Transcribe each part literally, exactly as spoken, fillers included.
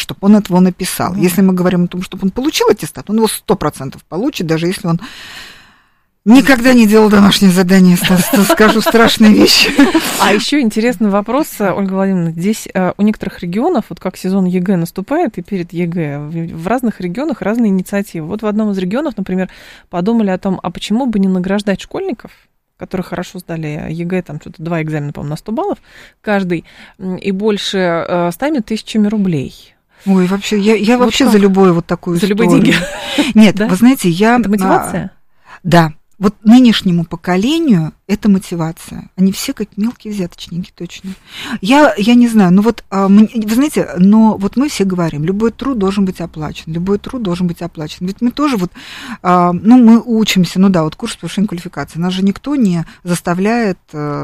чтобы он этого написал. Mm. Если мы говорим о том, чтобы он получил аттестат, он его сто процентов получит, даже если он никогда не делал домашнее задание, скажу страшные вещи. А еще интересный вопрос, Ольга Владимировна. Здесь у некоторых регионов, вот как сезон ЕГЭ наступает, и перед ЕГЭ, в разных регионах разные инициативы. Вот в одном из регионов, например, подумали о том, а почему бы не награждать школьников, которые хорошо сдали ЕГЭ, там что-то два экзамена, по-моему, на сто баллов каждый, и больше стами тысячами рублей. Ой, вообще, я, я вот вообще как? За любую вот такую за историю. За любые деньги? Нет, да? Вы знаете, я... Это мотивация? Да. Вот нынешнему поколению это мотивация. Они все как мелкие взяточники, точно. Я, я не знаю, ну вот, вы знаете, но вот мы все говорим, любой труд должен быть оплачен, любой труд должен быть оплачен. Ведь мы тоже вот, ну, мы учимся, ну да, вот курс повышения квалификации, нас же никто не заставляет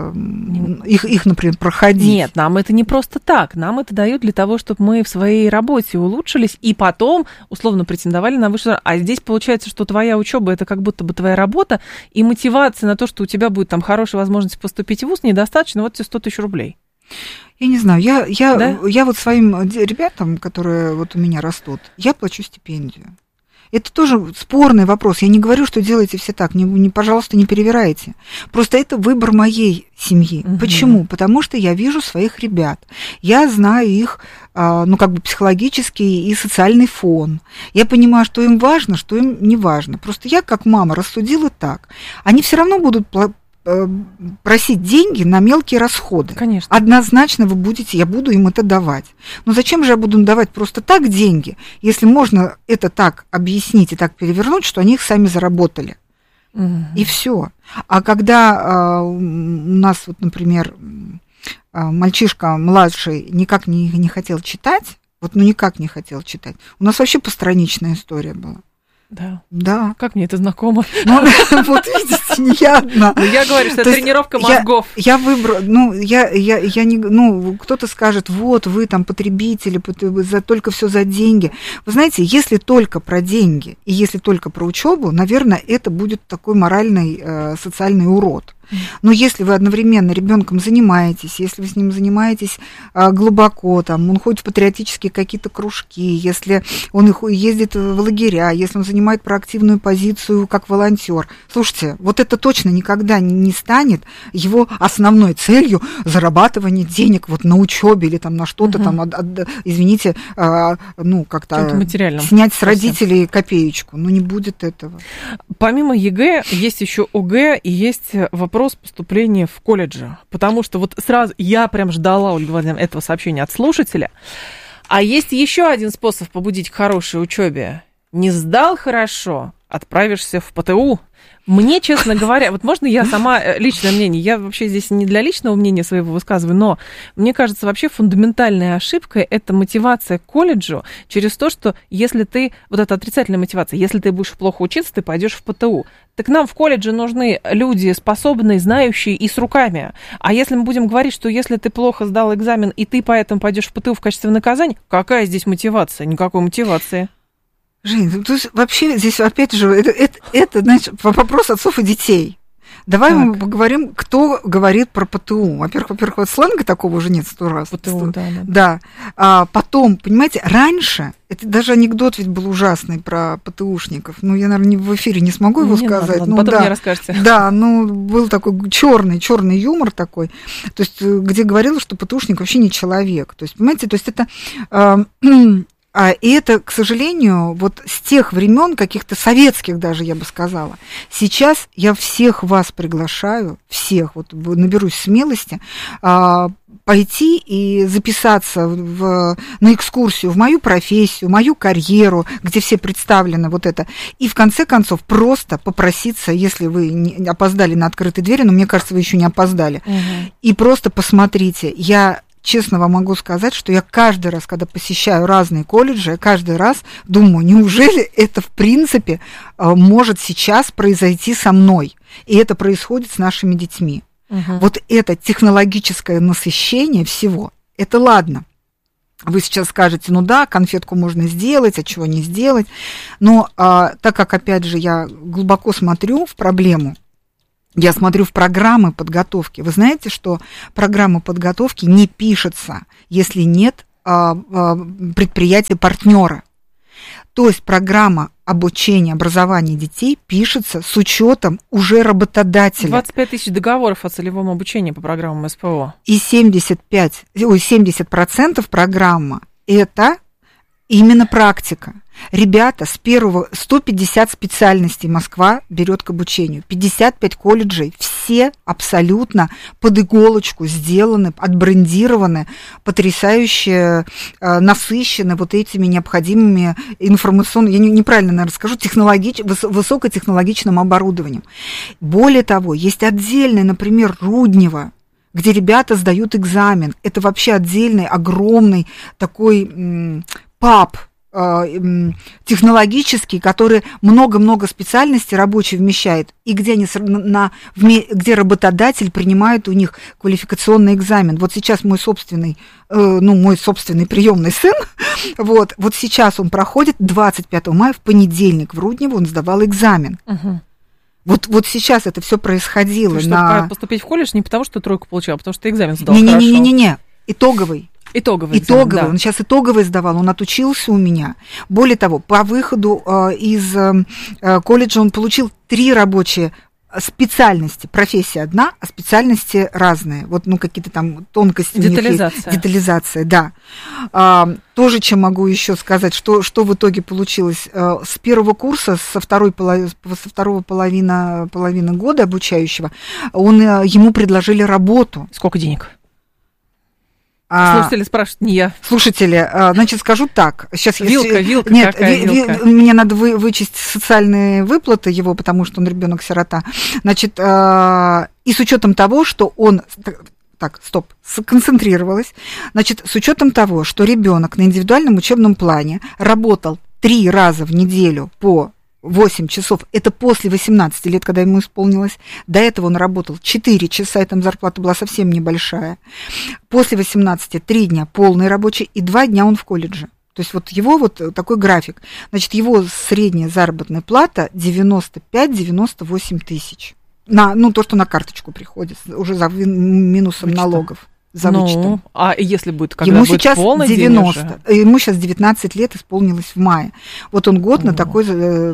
их, их, например, проходить. Нет, нам это не просто так, нам это дают для того, чтобы мы в своей работе улучшились и потом, условно, претендовали на высшую. А здесь получается, что твоя учеба это как будто бы твоя работа, и мотивация на то, что у тебя будет там хорошая возможность поступить в вуз, недостаточно, вот тебе сто тысяч рублей. Я не знаю, я, я, да? я вот своим ребятам, которые вот у меня растут, я плачу стипендию. Это тоже спорный вопрос. Я не говорю, что делайте все так. Не, не, пожалуйста, не перевирайте. Просто это выбор моей семьи. Угу. Почему? Потому что я вижу своих ребят. Я знаю их, ну, как бы психологический и социальный фон. Я понимаю, что им важно, что им не важно. Просто я, как мама, рассудила так. Они все равно будут просить деньги на мелкие расходы. Конечно. Однозначно вы будете, я буду им это давать. Но зачем же я буду им давать просто так деньги, если можно это так объяснить и так перевернуть, что они их сами заработали? Угу. И все. А когда а, у нас, вот, например, а, мальчишка младший никак не, не хотел читать, вот ну никак не хотел читать, у нас вообще постраничная история была. Да. Да. Как мне это знакомо? Ну, вот видите, не я одна. Ну, я говорю, что это тренировка мозгов. Я, я выбрала, ну, я, я, я не, ну, кто-то скажет, вот, вы там потребители, за, только все за деньги. Вы знаете, если только про деньги и если только про учебу, наверное, это будет такой моральный, э, социальный урод. Но если вы одновременно ребенком занимаетесь, если вы с ним занимаетесь а, глубоко, там, он ходит в патриотические какие-то кружки, если он ездит в лагеря, если он занимает проактивную позицию как волонтер, слушайте, вот это точно никогда не станет его основной целью зарабатывания денег вот на учебе или там на что-то угу. там, от, от, извините, а, ну как-то снять с родителей копеечку, ну не будет этого. Помимо ЕГЭ есть еще ОГЭ и есть вопрос поступления в колледжи, потому что вот сразу я прям ждала, Ольга Владимировна, этого сообщения от слушателя. А есть еще один способ побудить к хорошей учебе. Не сдал хорошо, отправишься в ПТУ. Мне, честно говоря, вот можно я сама личное мнение, я вообще здесь не для личного мнения своего высказываю, но мне кажется, вообще фундаментальная ошибка – это мотивация к колледжу через то, что если ты, вот эта отрицательная мотивация, если ты будешь плохо учиться, ты пойдешь в ПТУ. Так нам в колледже нужны люди способные, знающие и с руками. А если мы будем говорить, что если ты плохо сдал экзамен, и ты поэтому пойдешь в ПТУ в качестве наказания, какая здесь мотивация? Никакой мотивации. Жень, то есть вообще здесь опять же, это, это, это значит, вопрос отцов и детей. Давай так. мы поговорим, кто говорит про ПТУ. Во-первых, во-первых, вот сленга такого уже нет сто раз. ПТУ, да, да. Да. А потом, понимаете, раньше, это даже анекдот ведь был ужасный про ПТУшников. Ну, я, наверное, в эфире не смогу его не сказать. Надо, ну, потом да, мне расскажете. Да, ну, был такой черный, черный юмор такой, то есть, где говорилось, что ПТУшник вообще не человек. То есть, понимаете, то есть это... Э, А, и это, к сожалению, вот с тех времен, каких-то советских даже, я бы сказала. Сейчас я всех вас приглашаю, всех, вот наберусь смелости, а, пойти и записаться в, на экскурсию в мою профессию, мою карьеру, где все представлены вот это. И в конце концов просто попроситься, если вы не опоздали на открытые двери, но мне кажется, вы еще не опоздали, угу. и просто посмотрите, я... Честно вам могу сказать, что я каждый раз, когда посещаю разные колледжи, я каждый раз думаю, неужели это в принципе может сейчас произойти со мной? И это происходит с нашими детьми. Угу. Вот это технологическое насыщение всего, это ладно. Вы сейчас скажете, ну да, конфетку можно сделать, а чего не сделать. Но а, так как, опять же, я глубоко смотрю в проблему, я смотрю в программы подготовки. Вы знаете, что программа подготовки не пишется, если нет предприятия-партнера. То есть программа обучения, образования детей пишется с учетом уже работодателя. двадцать пять тысяч договоров о целевом обучении по программам СПО. И семьдесят пять, ой, семьдесят процентов программа – это именно практика. Ребята, с первого сто пятьдесят специальностей Москва берет к обучению. пятьдесят пять колледжей, все абсолютно под иголочку сделаны, отбрендированы, потрясающе э, насыщены вот этими необходимыми информационными, я не, неправильно, наверное, скажу, технологич, выс, высокотехнологичным оборудованием. Более того, есть отдельный, например, Руднево, где ребята сдают экзамен. Это вообще отдельный, огромный такой м, паб, технологический, который много-много специальностей рабочий вмещает, и где, они, на, где работодатель принимает у них квалификационный экзамен. Вот сейчас мой собственный, ну, мой собственный приемный сын, вот, вот сейчас он проходит двадцать пятого мая, в понедельник в Руднево он сдавал экзамен. Угу. Вот, вот сейчас это все происходило. Чтобы на... поступить в колледж не потому, что тройку получал, а потому что экзамен сдал не, хорошо. Не-не-не, итоговый. Итоговый, итоговый. Экзамен, да. Он сейчас итоговый сдавал, он отучился у меня. Более того, по выходу э, из э, колледжа он получил три рабочие специальности. Профессия одна, а специальности разные. Вот, ну, какие-то там тонкости. Детализация. Детализация, да. А, тоже, чем могу еще сказать, что, что в итоге получилось. А, с первого курса, со, второй, со второго половины, половины года обучающего, он, ему предложили работу. Сколько денег? Слушатели спрашивают, не я. Слушатели, значит, скажу так. Сейчас вилка, я... вилка, Нет, какая ви, вилка? Ви, мне надо вы, вычесть социальные выплаты его, потому что он ребенок-сирота. Значит, и с учетом того, что он... Так, стоп, сконцентрировалась. Значит, с учетом того, что ребенок на индивидуальном учебном плане работал три раза в неделю по восемь часов, это после восемнадцати лет, когда ему исполнилось. До этого он работал четыре часа, и там зарплата была совсем небольшая. После восемнадцати три дня полный рабочий, и два дня он в колледже. То есть вот его вот такой график. Значит, его средняя заработная плата девяносто пять - девяносто восемь тысяч. На, ну, то, что на карточку приходит, уже за минусом вычетом. Налогов. За ну, вычетом. А если будет, когда ему будет сейчас полный девяносто, ему сейчас девятнадцать лет исполнилось в мае. Вот он год О. на такой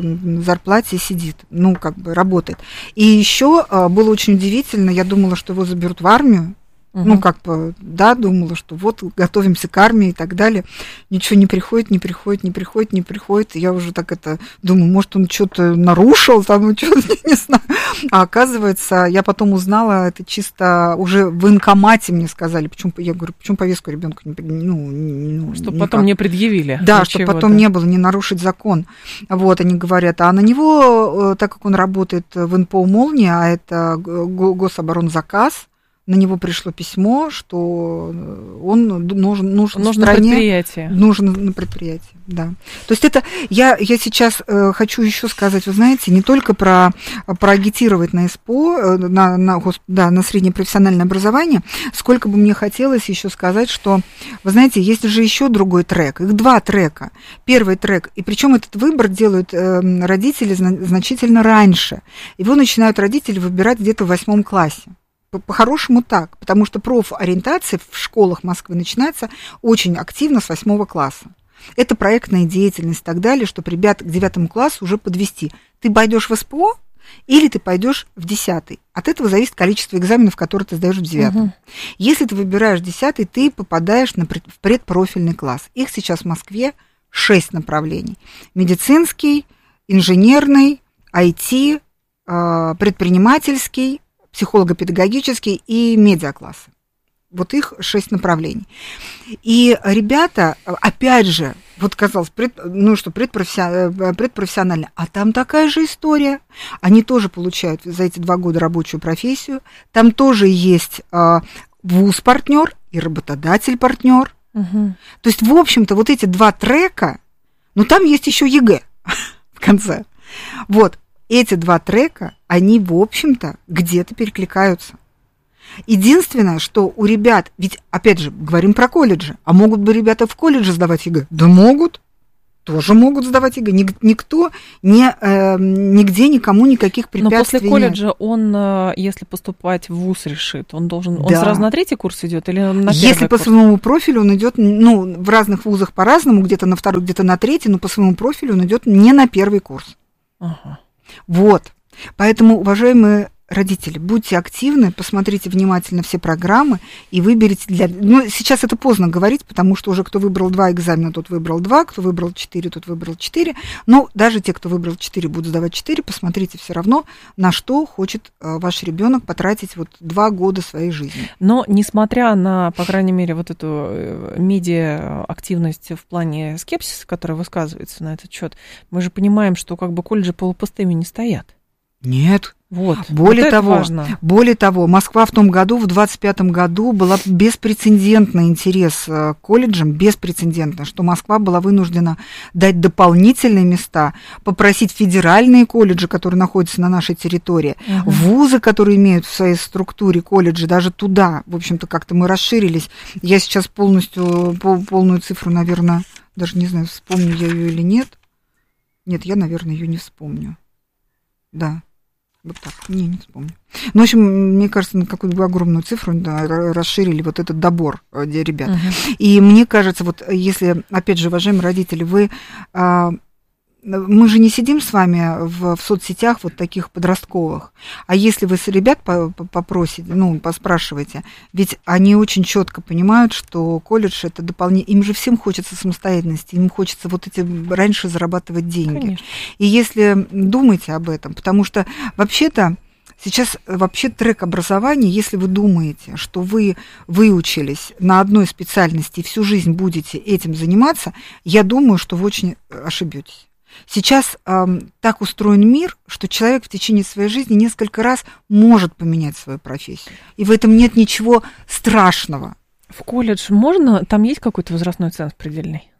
зарплате сидит, ну, как бы работает. И еще было очень удивительно, я думала, что его заберут в армию. Угу. Ну, как бы, да, думала, что вот готовимся к армии и так далее. Ничего не приходит, не приходит, не приходит, не приходит. И я уже так это думаю, может, он что-то нарушил, там, ну, что-то, не знаю. А оказывается, я потом узнала, это чисто уже в военкомате мне сказали. Почему, я говорю, почему повестку ребенку не, ну, ну, чтобы никак. потом не предъявили. Да, чтобы потом не было, не нарушить закон. Вот, они говорят. А на него, так как он работает в эн пэ о «Молния», а это гособоронзаказ, на него пришло письмо, что он нужен, нужен, нужен в стране, предприятие. Нужен на предприятие, да. То есть это я, я сейчас э, хочу еще сказать, вы знаете, не только про проагитировать на СПО, на, на, да, на среднее профессиональное образование, сколько бы мне хотелось еще сказать, что, вы знаете, есть же еще другой трек, их два трека. Первый трек, и причем этот выбор делают э, родители значительно раньше. Его начинают родители выбирать где-то в восьмом классе. По-хорошему так, потому что профориентация в школах Москвы начинается очень активно с восьмого класса. Это проектная деятельность и так далее, чтобы ребят к девятому классу уже подвести. Ты пойдешь в СПО или ты пойдешь в десятый. От этого зависит количество экзаменов, которые ты сдаешь в девятом. Угу. Если ты выбираешь десятый, ты попадаешь на пред, в предпрофильный класс. Их сейчас в Москве шесть направлений. Медицинский, инженерный, ай ти, предпринимательский, психолого-педагогический и медиаклассы. Вот их шесть направлений. И ребята, опять же, вот казалось, пред, ну что, предпрофессионально, предпрофессионально, а там такая же история. Они тоже получают за эти два года рабочую профессию. Там тоже есть а, вуз-партнер и работодатель-партнер. Угу. То есть, в общем-то, вот эти два трека, ну там есть еще ЕГЭ в конце. Вот. Эти два трека, они, в общем-то, где-то перекликаются. Единственное, что у ребят, ведь, опять же, говорим про колледжи, а могут бы ребята в колледже сдавать ЕГЭ? Да могут. тоже могут сдавать ЕГЭ. Никто не, э, нигде никому никаких препятствий нет. Но после колледжа нет. Он, если поступать в вуз решит, он должен, да. Он сразу на третий курс идет или на первый Если курс? По своему профилю он идет, ну, в разных вузах по-разному, где-то на второй, где-то на третий, но по своему профилю он идет не на первый курс. Ага. Вот. Поэтому, уважаемые родители, будьте активны, посмотрите внимательно все программы и выберите для... Ну, сейчас это поздно говорить, потому что уже кто выбрал два экзамена, тот выбрал два, кто выбрал четыре, тот выбрал четыре. Но даже те, кто выбрал четыре, будут сдавать четыре, посмотрите все равно, на что хочет ваш ребенок потратить вот два года своей жизни. Но, несмотря на, по крайней мере, вот эту медиа-активность в плане скепсиса, которая высказывается на этот счет, мы же понимаем, что как бы колледжи полупустыми не стоят. Нет. Вот. Более вот того, более того, Москва в том году, в двадцать пятом году, была беспрецедентный интерес к колледжам, беспрецедентно, что Москва была вынуждена дать дополнительные места, попросить федеральные колледжи, которые находятся на нашей территории, угу. вузы, которые имеют в своей структуре колледжи, даже туда, в общем-то, как-то мы расширились. Я сейчас полностью, полную цифру, наверное, даже не знаю, вспомню я ее или нет. Нет, я, наверное, ее не вспомню. Да. Вот так, не, не вспомню. Ну, в общем, мне кажется, на какую-то огромную цифру да, расширили вот этот добор ребят. Uh-huh. И мне кажется, вот если, опять же, уважаемые родители, вы... А, мы же не сидим с вами в, в соцсетях вот таких подростковых. А если вы с ребят попросите, ну, поспрашиваете, ведь они очень четко понимают, что колледж это дополнение. Им же всем хочется самостоятельности, им хочется вот эти раньше зарабатывать деньги. Конечно. И если думаете об этом, потому что вообще-то сейчас вообще трек образования, если вы думаете, что вы выучились на одной специальности и всю жизнь будете этим заниматься, я думаю, что вы очень ошибетесь. Сейчас э, так устроен мир, что человек в течение своей жизни несколько раз может поменять свою профессию. И в этом нет ничего страшного. В колледж можно? Там есть какой-то возрастной ценз предельный?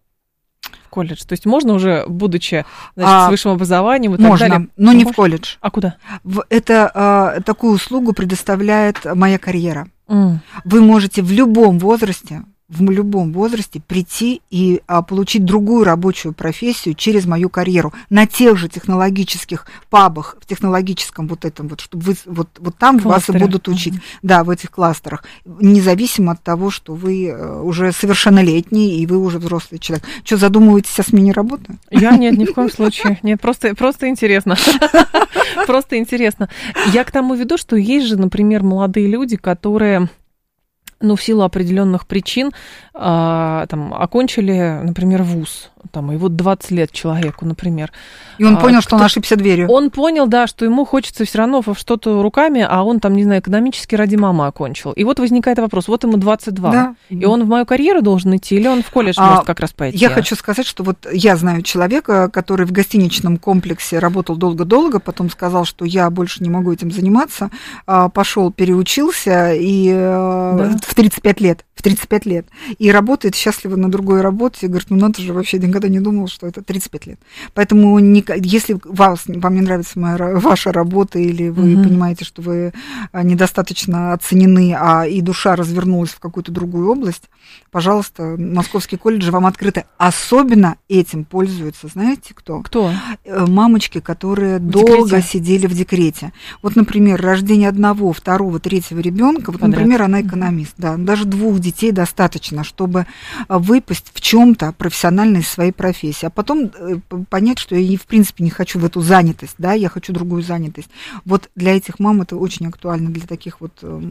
В колледж? То есть можно уже, будучи значит, а, с высшим образованием и так можно, далее? но не можно? В колледж. А куда? В, это э, такую услугу предоставляет «Моя карьера». Mm. Вы можете в любом возрасте... в любом возрасте прийти и а, получить другую рабочую профессию через мою карьеру на тех же технологических пабах, в технологическом вот этом вот, чтобы вы вот, вот там Кластеры. Вас и будут учить, mm-hmm. да, в этих кластерах, независимо от того, что вы уже совершеннолетний и вы уже взрослый человек. Что, задумываетесь о смене работы? Я нет, ни в коем случае. Нет, просто, просто интересно. Просто интересно. Я к тому веду, что есть же, например, молодые люди, которые... ну, в силу определенных причин а, там, окончили, например, вуз, там, и вот двадцать лет человеку, например. И он а, понял, что он ошибся дверью. Он понял, да, что ему хочется все равно во что-то руками, а он там, не знаю, экономически ради мамы окончил. И вот возникает вопрос, вот ему двадцать два, да. И он в мою карьеру должен идти, или он в колледж а, может как раз пойти? Я хочу сказать, что вот я знаю человека, который в гостиничном комплексе работал долго-долго, потом сказал, что я больше не могу этим заниматься, пошел, переучился, и да. в тридцать пять лет, в тридцать пять лет, и работает счастливо на другой работе, и говорит, ну надо же, вообще никогда не думал, что это тридцать пять лет. Поэтому не, если вас, вам не нравится моя, ваша работа, или вы угу. понимаете, что вы недостаточно оценены, а и душа развернулась в какую-то другую область, пожалуйста, московские колледжи вам открыты. Особенно этим пользуются, знаете, кто? Кто? Мамочки, которые в долго декрете. Сидели в декрете. Вот, например, рождение одного, второго, третьего ребенка, вот, Подряд. Например, она экономист, да, даже двух детей достаточно, чтобы выпасть в чем-то профессионально из своей профессии, а потом понять, что я, в принципе, не хочу в эту занятость, да, я хочу другую занятость. Вот для этих мам это очень актуально, для таких вот мам.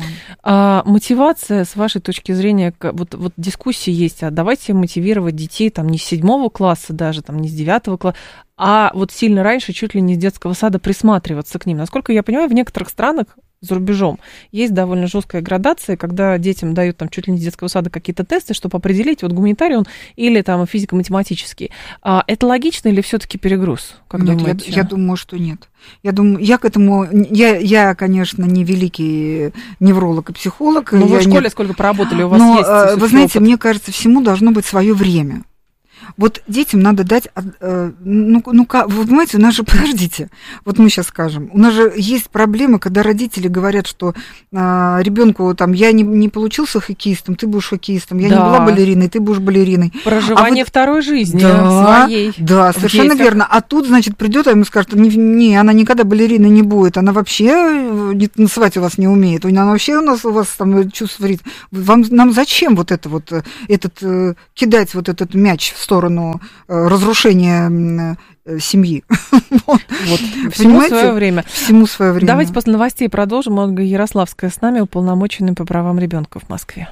А мотивация, с вашей точки зрения, вот, вот дискуссии есть, а давайте мотивировать детей там не с седьмого класса даже, там не с девятого класса, а вот сильно раньше, чуть ли не с детского сада присматриваться к ним. Насколько я понимаю, в некоторых странах за рубежом есть довольно жесткая градация, когда детям дают там чуть ли не с детского сада какие-то тесты, чтобы определить, вот гуманитарий он или там физико-математический. А это логично или все-таки перегруз? Как нет, думаете? Я, я думаю, что нет. Я думаю, я к этому, я, я конечно, не великий невролог и психолог. Ну, вы в школе нет, сколько поработали, у вас но, есть... вы знаете, опыт. Мне кажется, всему должно быть свое время. Вот детям надо дать, ну, ну как, вы понимаете, у нас же, подождите, вот мы сейчас скажем, у нас же есть проблемы, когда родители говорят, что а, ребенку там, я не, не получился хоккеистом, ты будешь хоккеистом, я да. не была балериной, ты будешь балериной. Проживание а вот, второй жизни да, своей. Да, совершенно детях. Верно. А тут, значит, придет, а ему скажет, не, не, она никогда балериной не будет, она вообще не, танцевать у вас не умеет, она вообще у нас у вас там чувство ритма. Вам, нам зачем вот это вот, этот, кидать вот этот мяч в сторону разрушения семьи? Вот. Вот. Всему свое время. Всему свое время. Давайте после новостей продолжим. Ольга Ярославская с нами, уполномоченный по правам ребенка в Москве.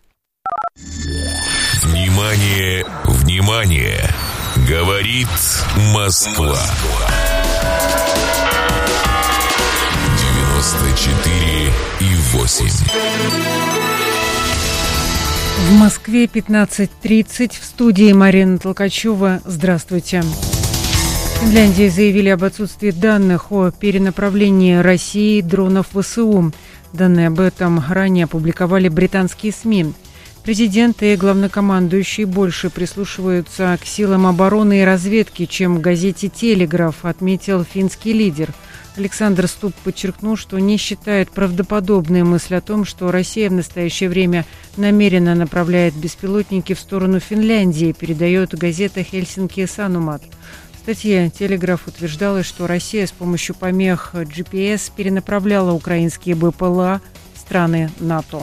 Внимание, внимание! Говорит Москва. девяносто четыре и восемь. В Москве пятнадцать тридцать. В студии Марина Толкачева. Здравствуйте. В Финляндии заявили об отсутствии данных о перенаправлении России дронов ВСУ. Данные об этом ранее опубликовали британские СМИ. Президент и главнокомандующий больше прислушиваются к силам обороны и разведки, чем в газете «Телеграф», отметил финский лидер. Александр Ступ подчеркнул, что не считает правдоподобной мысль о том, что Россия в настоящее время намеренно направляет беспилотники в сторону Финляндии, передает газета «Хельсинки Санумат». В статье «Телеграф» утверждалось, что Россия с помощью помех джи пи эс перенаправляла украинские БПЛА в страны НАТО.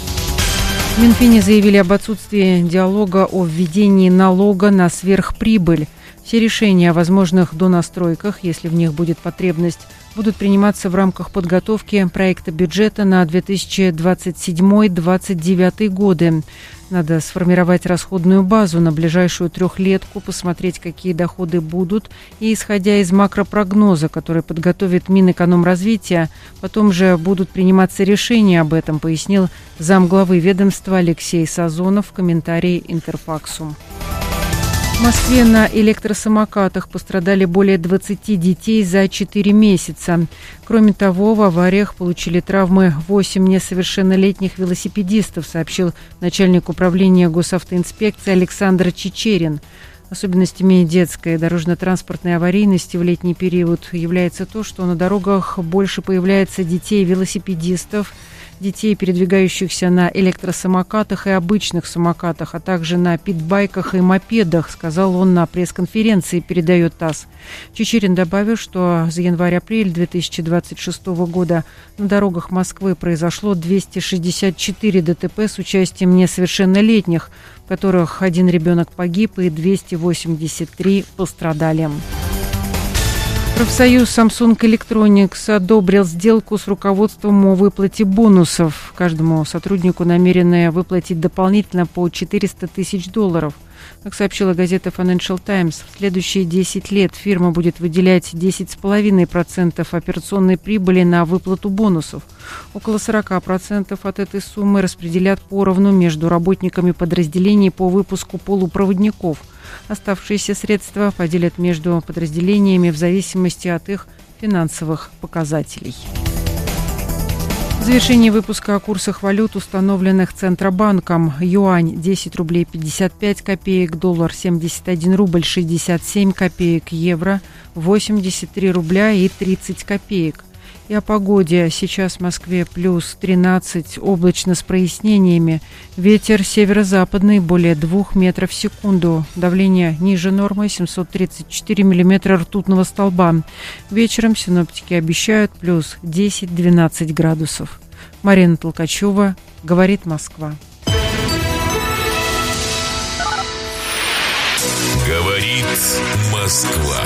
В Минфине заявили об отсутствии диалога о введении налога на сверхприбыль. Все решения о возможных донастройках, если в них будет потребность, будут приниматься в рамках подготовки проекта бюджета на две тысячи двадцать седьмой — две тысячи двадцать девятый годы. Надо сформировать расходную базу на ближайшую трехлетку, посмотреть, какие доходы будут, и, исходя из макропрогноза, который подготовит Минэкономразвития, потом же будут приниматься решения об этом, пояснил замглавы ведомства Алексей Сазонов в комментарии Интерфаксу. В Москве на электросамокатах пострадали более двадцати детей за четыре месяца. Кроме того, в авариях получили травмы восемь несовершеннолетних велосипедистов, сообщил начальник управления госавтоинспекции Александр Чичерин. Особенностями детской и дорожно-транспортной аварийности в летний период является то, что на дорогах больше появляется детей-велосипедистов, детей, передвигающихся на электросамокатах и обычных самокатах, а также на питбайках и мопедах, сказал он на пресс-конференции, передает ТАСС. Чичерин добавил, что за январь-апрель две тысячи двадцать шестого года на дорогах Москвы произошло двести шестьдесят четыре ДТП с участием несовершеннолетних, в которых один ребенок погиб и двести восемьдесят три пострадали. Профсоюз Samsung Electronics одобрил сделку с руководством о выплате бонусов. Каждому сотруднику намерены выплатить дополнительно по четыреста тысяч долларов. Как сообщила газета Financial Times, в следующие десять лет фирма будет выделять десять целых пять десятых процента операционной прибыли на выплату бонусов. Около сорок процентов от этой суммы распределят поровну между работниками подразделений по выпуску полупроводников. Оставшиеся средства поделят между подразделениями в зависимости от их финансовых показателей. В завершении выпуска о курсах валют, установленных Центробанком. Юань десять рублей пятьдесят пять копеек, доллар семьдесят один рубль шестьдесят семь копеек, евро восемьдесят три рубля и тридцать копеек. И о погоде. Сейчас в Москве плюс тринадцать, облачно с прояснениями. Ветер северо-западный более двух метров в секунду. Давление ниже нормы семьсот тридцать четыре миллиметра ртутного столба. Вечером синоптики обещают плюс десять-двенадцать градусов. Марина Толкачева, говорит Москва. Говорит Москва.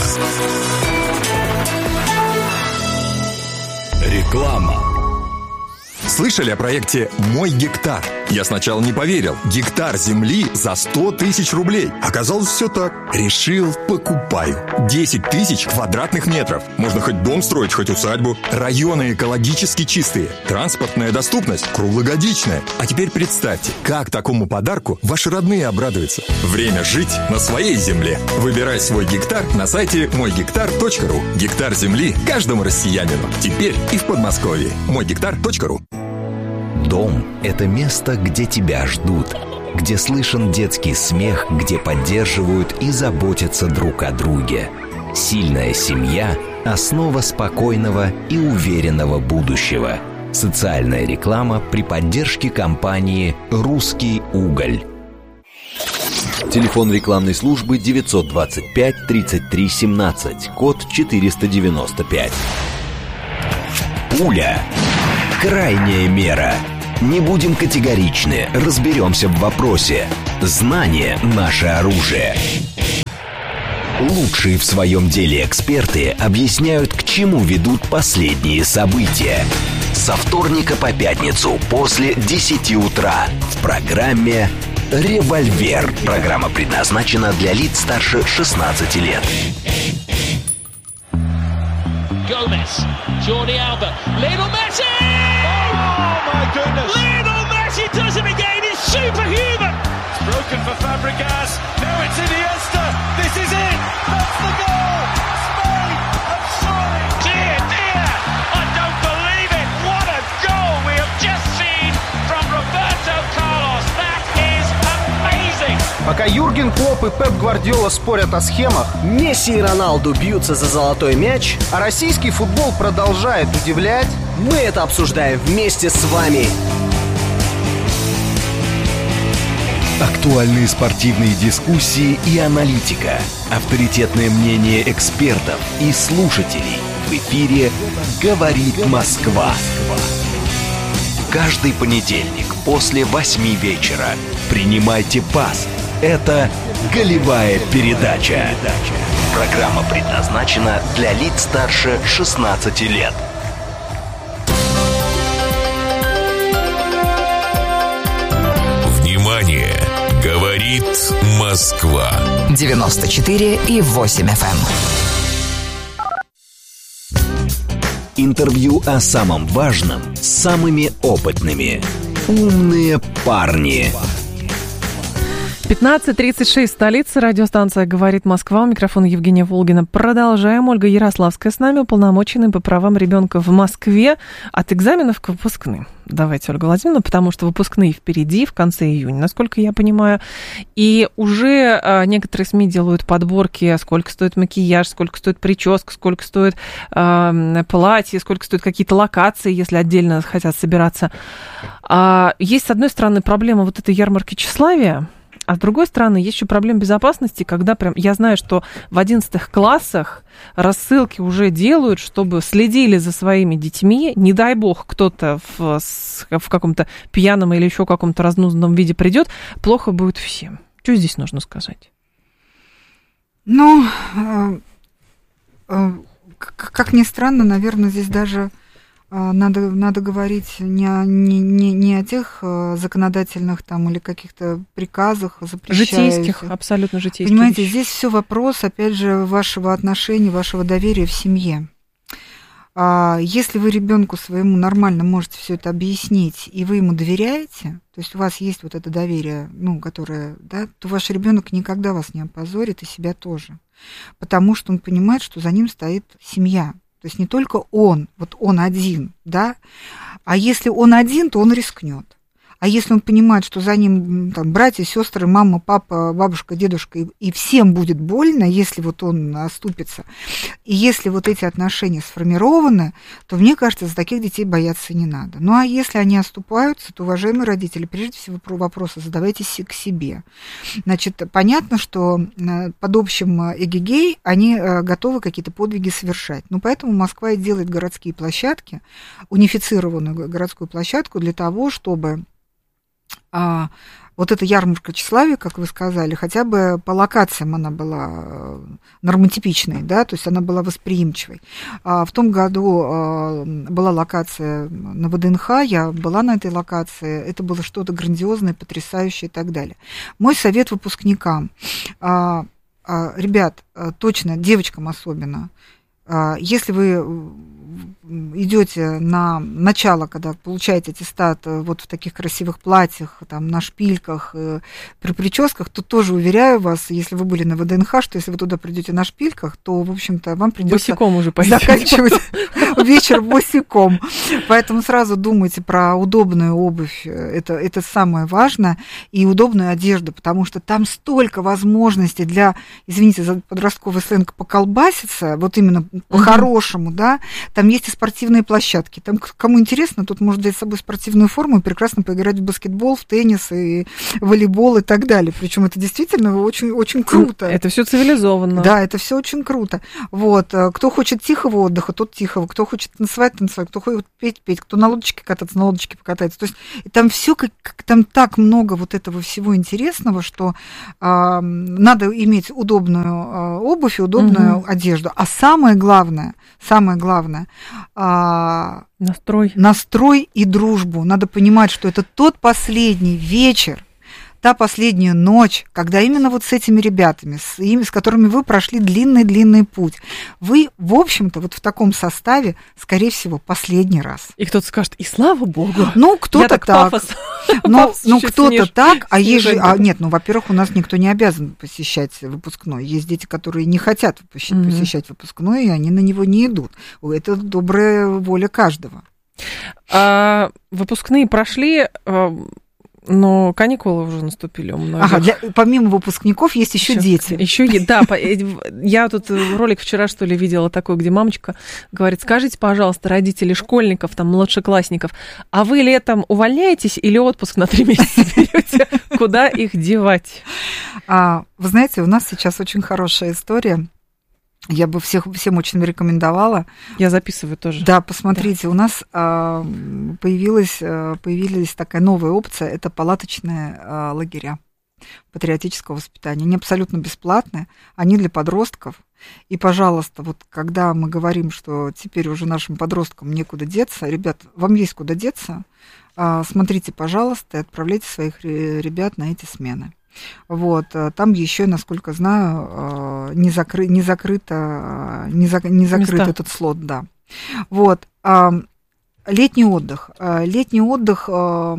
Реклама. Слышали о проекте «Мой гектар»? Я сначала не поверил. Гектар земли за сто тысяч рублей. Оказалось, все так. Решил, покупаю. десять тысяч квадратных метров. Можно хоть дом строить, хоть усадьбу. Районы экологически чистые. Транспортная доступность круглогодичная. А теперь представьте, как такому подарку ваши родные обрадуются. Время жить на своей земле. Выбирай свой гектар на сайте мой гектар точка ру. Гектар земли каждому россиянину. Теперь и в Подмосковье. мой гектар точка ру. Дом – это место, где тебя ждут. где слышен детский смех, где поддерживают и заботятся друг о друге. Сильная семья – основа спокойного и уверенного будущего. Социальная реклама при поддержке компании «Русский уголь». Телефон рекламной службы девятьсот двадцать пять тридцать три семнадцать, код четыреста девяносто пять. Пуля. Крайняя мера. Не будем категоричны, разберемся в вопросе. Знание – наше оружие. Лучшие в своем деле эксперты объясняют, к чему ведут последние события. Со вторника по пятницу после десяти утра в программе «Револьвер». Программа предназначена для лиц старше шестнадцати лет. Gomez, Jordi Alba, Lionel Messi! Oh my goodness! Lionel Messi does it again, he's superhuman! It's broken for Fabregas, now it's Iniesta, this is it! That's the goal! Spain have surely... Dear, dear, I don't believe it! What a goal we have just seen from Roberto Carlos! That is amazing! Пока Юрген Клопп и Пеп Гвардиола спорят о схемах, Месси и Роналду бьются за золотой мяч, а российский футбол продолжает удивлять, мы это обсуждаем вместе с вами. Актуальные спортивные дискуссии и аналитика. Авторитетное мнение экспертов и слушателей. В эфире «Говорит Москва». Каждый понедельник после восьми вечера принимайте пас. Это «Голевая передача». Программа предназначена для лиц старше шестнадцати лет. Внимание! Говорит Москва. девяносто четыре и восемь эф эм. Интервью о самом важном с самыми опытными. Умные парни. пятнадцать тридцать шесть, столица, радиостанция «Говорит Москва», у микрофона Евгения Волгина. Продолжаем. Ольга Ярославская с нами, уполномоченный по правам ребенка в Москве от экзаменов к выпускным. Давайте, Ольга Владимировна, потому что выпускные впереди, в конце июня, насколько я понимаю. И уже а, некоторые СМИ делают подборки, сколько стоит макияж, сколько стоит прическа, сколько стоит а, платье, сколько стоят какие-то локации, если отдельно хотят собираться. А, есть, с одной стороны, проблема вот этой ярмарки тщеславия, а с другой стороны, есть еще проблема безопасности, когда прям, я знаю, что в одиннадцатых классах рассылки уже делают, чтобы следили за своими детьми. Не дай бог, кто-то в, в каком-то пьяном или еще каком-то разнузданном виде придет, плохо будет всем. Что здесь нужно сказать? Ну, как ни странно, наверное, здесь даже Надо, надо говорить не о, не, не, не о тех законодательных там или каких-то приказах, запрещающих. Житейских, абсолютно житейских. Понимаете, здесь все вопрос, опять же, вашего отношения, вашего доверия в семье. Если вы ребенку своему нормально можете все это объяснить, и вы ему доверяете, то есть у вас есть вот это доверие, ну, которое, да, то ваш ребенок никогда вас не опозорит, и себя тоже. Потому что он понимает, что за ним стоит семья. То есть не только он, вот он один, да, а если он один, то он рискнет. А если он понимает, что за ним там, братья, сестры, мама, папа, бабушка, дедушка, и, и всем будет больно, если вот он оступится, и если вот эти отношения сформированы, то, мне кажется, за таких детей бояться не надо. Ну, а если они оступаются, то, уважаемые родители, прежде всего вопросы задавайте к себе. Значит, понятно, что под общим эгегей они готовы какие-то подвиги совершать. Ну, поэтому Москва и делает городские площадки, унифицированную городскую площадку для того, чтобы А, вот эта ярмарка тщеславия, как вы сказали, хотя бы по локациям она была нормотипичной, да, то есть она была восприимчивой. А, в том году а, была локация на ВДНХ, я была на этой локации, это было что-то грандиозное, потрясающее и так далее. Мой совет выпускникам. А, а, ребят, точно, девочкам особенно, а, если вы идете на начало, когда получаете аттестат вот в таких красивых платьях, там, на шпильках, при прическах, то тоже уверяю вас, если вы были на ВДНХ, что если вы туда придете на шпильках, то, в общем-то, вам придется босиком уже заканчивать вечер босиком. Поэтому сразу думайте про удобную обувь, это, это самое важное, и удобную одежду, потому что там столько возможностей для, извините за подростковый сленг, поколбаситься, вот именно по-хорошему, да, там есть и спортивные площадки, там, кому интересно, тут может взять с собой спортивную форму и прекрасно поиграть в баскетбол, в теннис и волейбол и так далее, причем это действительно очень, очень круто. Это все цивилизованно. Да, это все очень круто. Вот, кто хочет тихого отдыха, тот тихого, кто хочет танцевать, танцевать, кто хочет петь, петь, кто на лодочке кататься, на лодочке покатается. То есть там все, как, там так много вот этого всего интересного, что э, надо иметь удобную э, обувь и удобную угу. одежду. А самое главное, самое главное, э, настрой. настрой и дружбу. Надо понимать, что это тот последний вечер, та последняя ночь, когда именно вот с этими ребятами, с, ими, с которыми вы прошли длинный-длинный путь, вы, в общем-то, вот в таком составе, скорее всего, последний раз. И кто-то скажет, и слава богу. Ну, кто-то так. так. Пафос, ну, пафос ну кто-то сниж, так, а есть же... А, да. нет, ну, во-первых, у нас никто не обязан посещать выпускной. Есть дети, которые не хотят посещать, mm-hmm. посещать выпускной, и они на него не идут. Это добрая воля каждого. А, выпускные прошли... Но каникулы уже наступили у многих. Ага, для, помимо выпускников есть еще дети. Еще, да, я тут ролик вчера, что ли, видела такой, где мамочка говорит, скажите, пожалуйста, родители школьников, там, младшеклассников, а вы летом увольняетесь или отпуск на три месяца берете? Куда их девать? А, вы знаете, у нас сейчас очень хорошая история. Я бы всех, всем очень рекомендовала. Я записываю тоже. Да, посмотрите, да. у нас а, появилась, появилась такая новая опция, это палаточные а, лагеря патриотического воспитания. Они абсолютно бесплатные, они для подростков. И, пожалуйста, вот когда мы говорим, что теперь уже нашим подросткам некуда деться, ребят, вам есть куда деться, а, смотрите, пожалуйста, и отправляйте своих ребят на эти смены. Вот, там еще, насколько знаю, не, закры, не закрыто, не, за, не закрыт Места. Этот слот, да. Вот, летний отдых. Летний отдых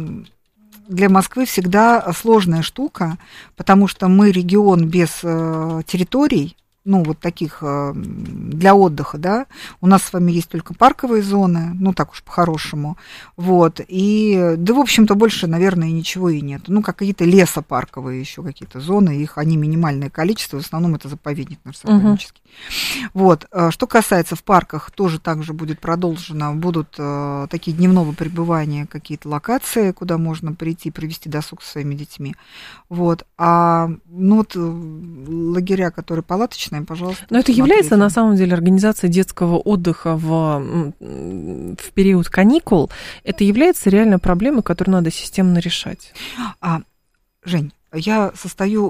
для Москвы всегда сложная штука, потому что мы регион без территорий, ну, вот таких для отдыха, да, у нас с вами есть только парковые зоны, ну, так уж по-хорошему, вот, и, да, в общем-то, больше, наверное, ничего и нет, ну, какие-то лесопарковые еще какие-то зоны, их, они минимальное количество, в основном это заповедник наш сокольнический. Uh-huh. Вот, что касается в парках, тоже также будет продолжено, будут э, такие дневного пребывания, какие-то локации, куда можно прийти, провести досуг со своими детьми, вот, а, ну, вот, лагеря, которые палаточные, пожалуйста. Но это является, на самом деле, организация детского отдыха в, в период каникул, это является реальной проблемой, которую надо системно решать. А, Жень, я состою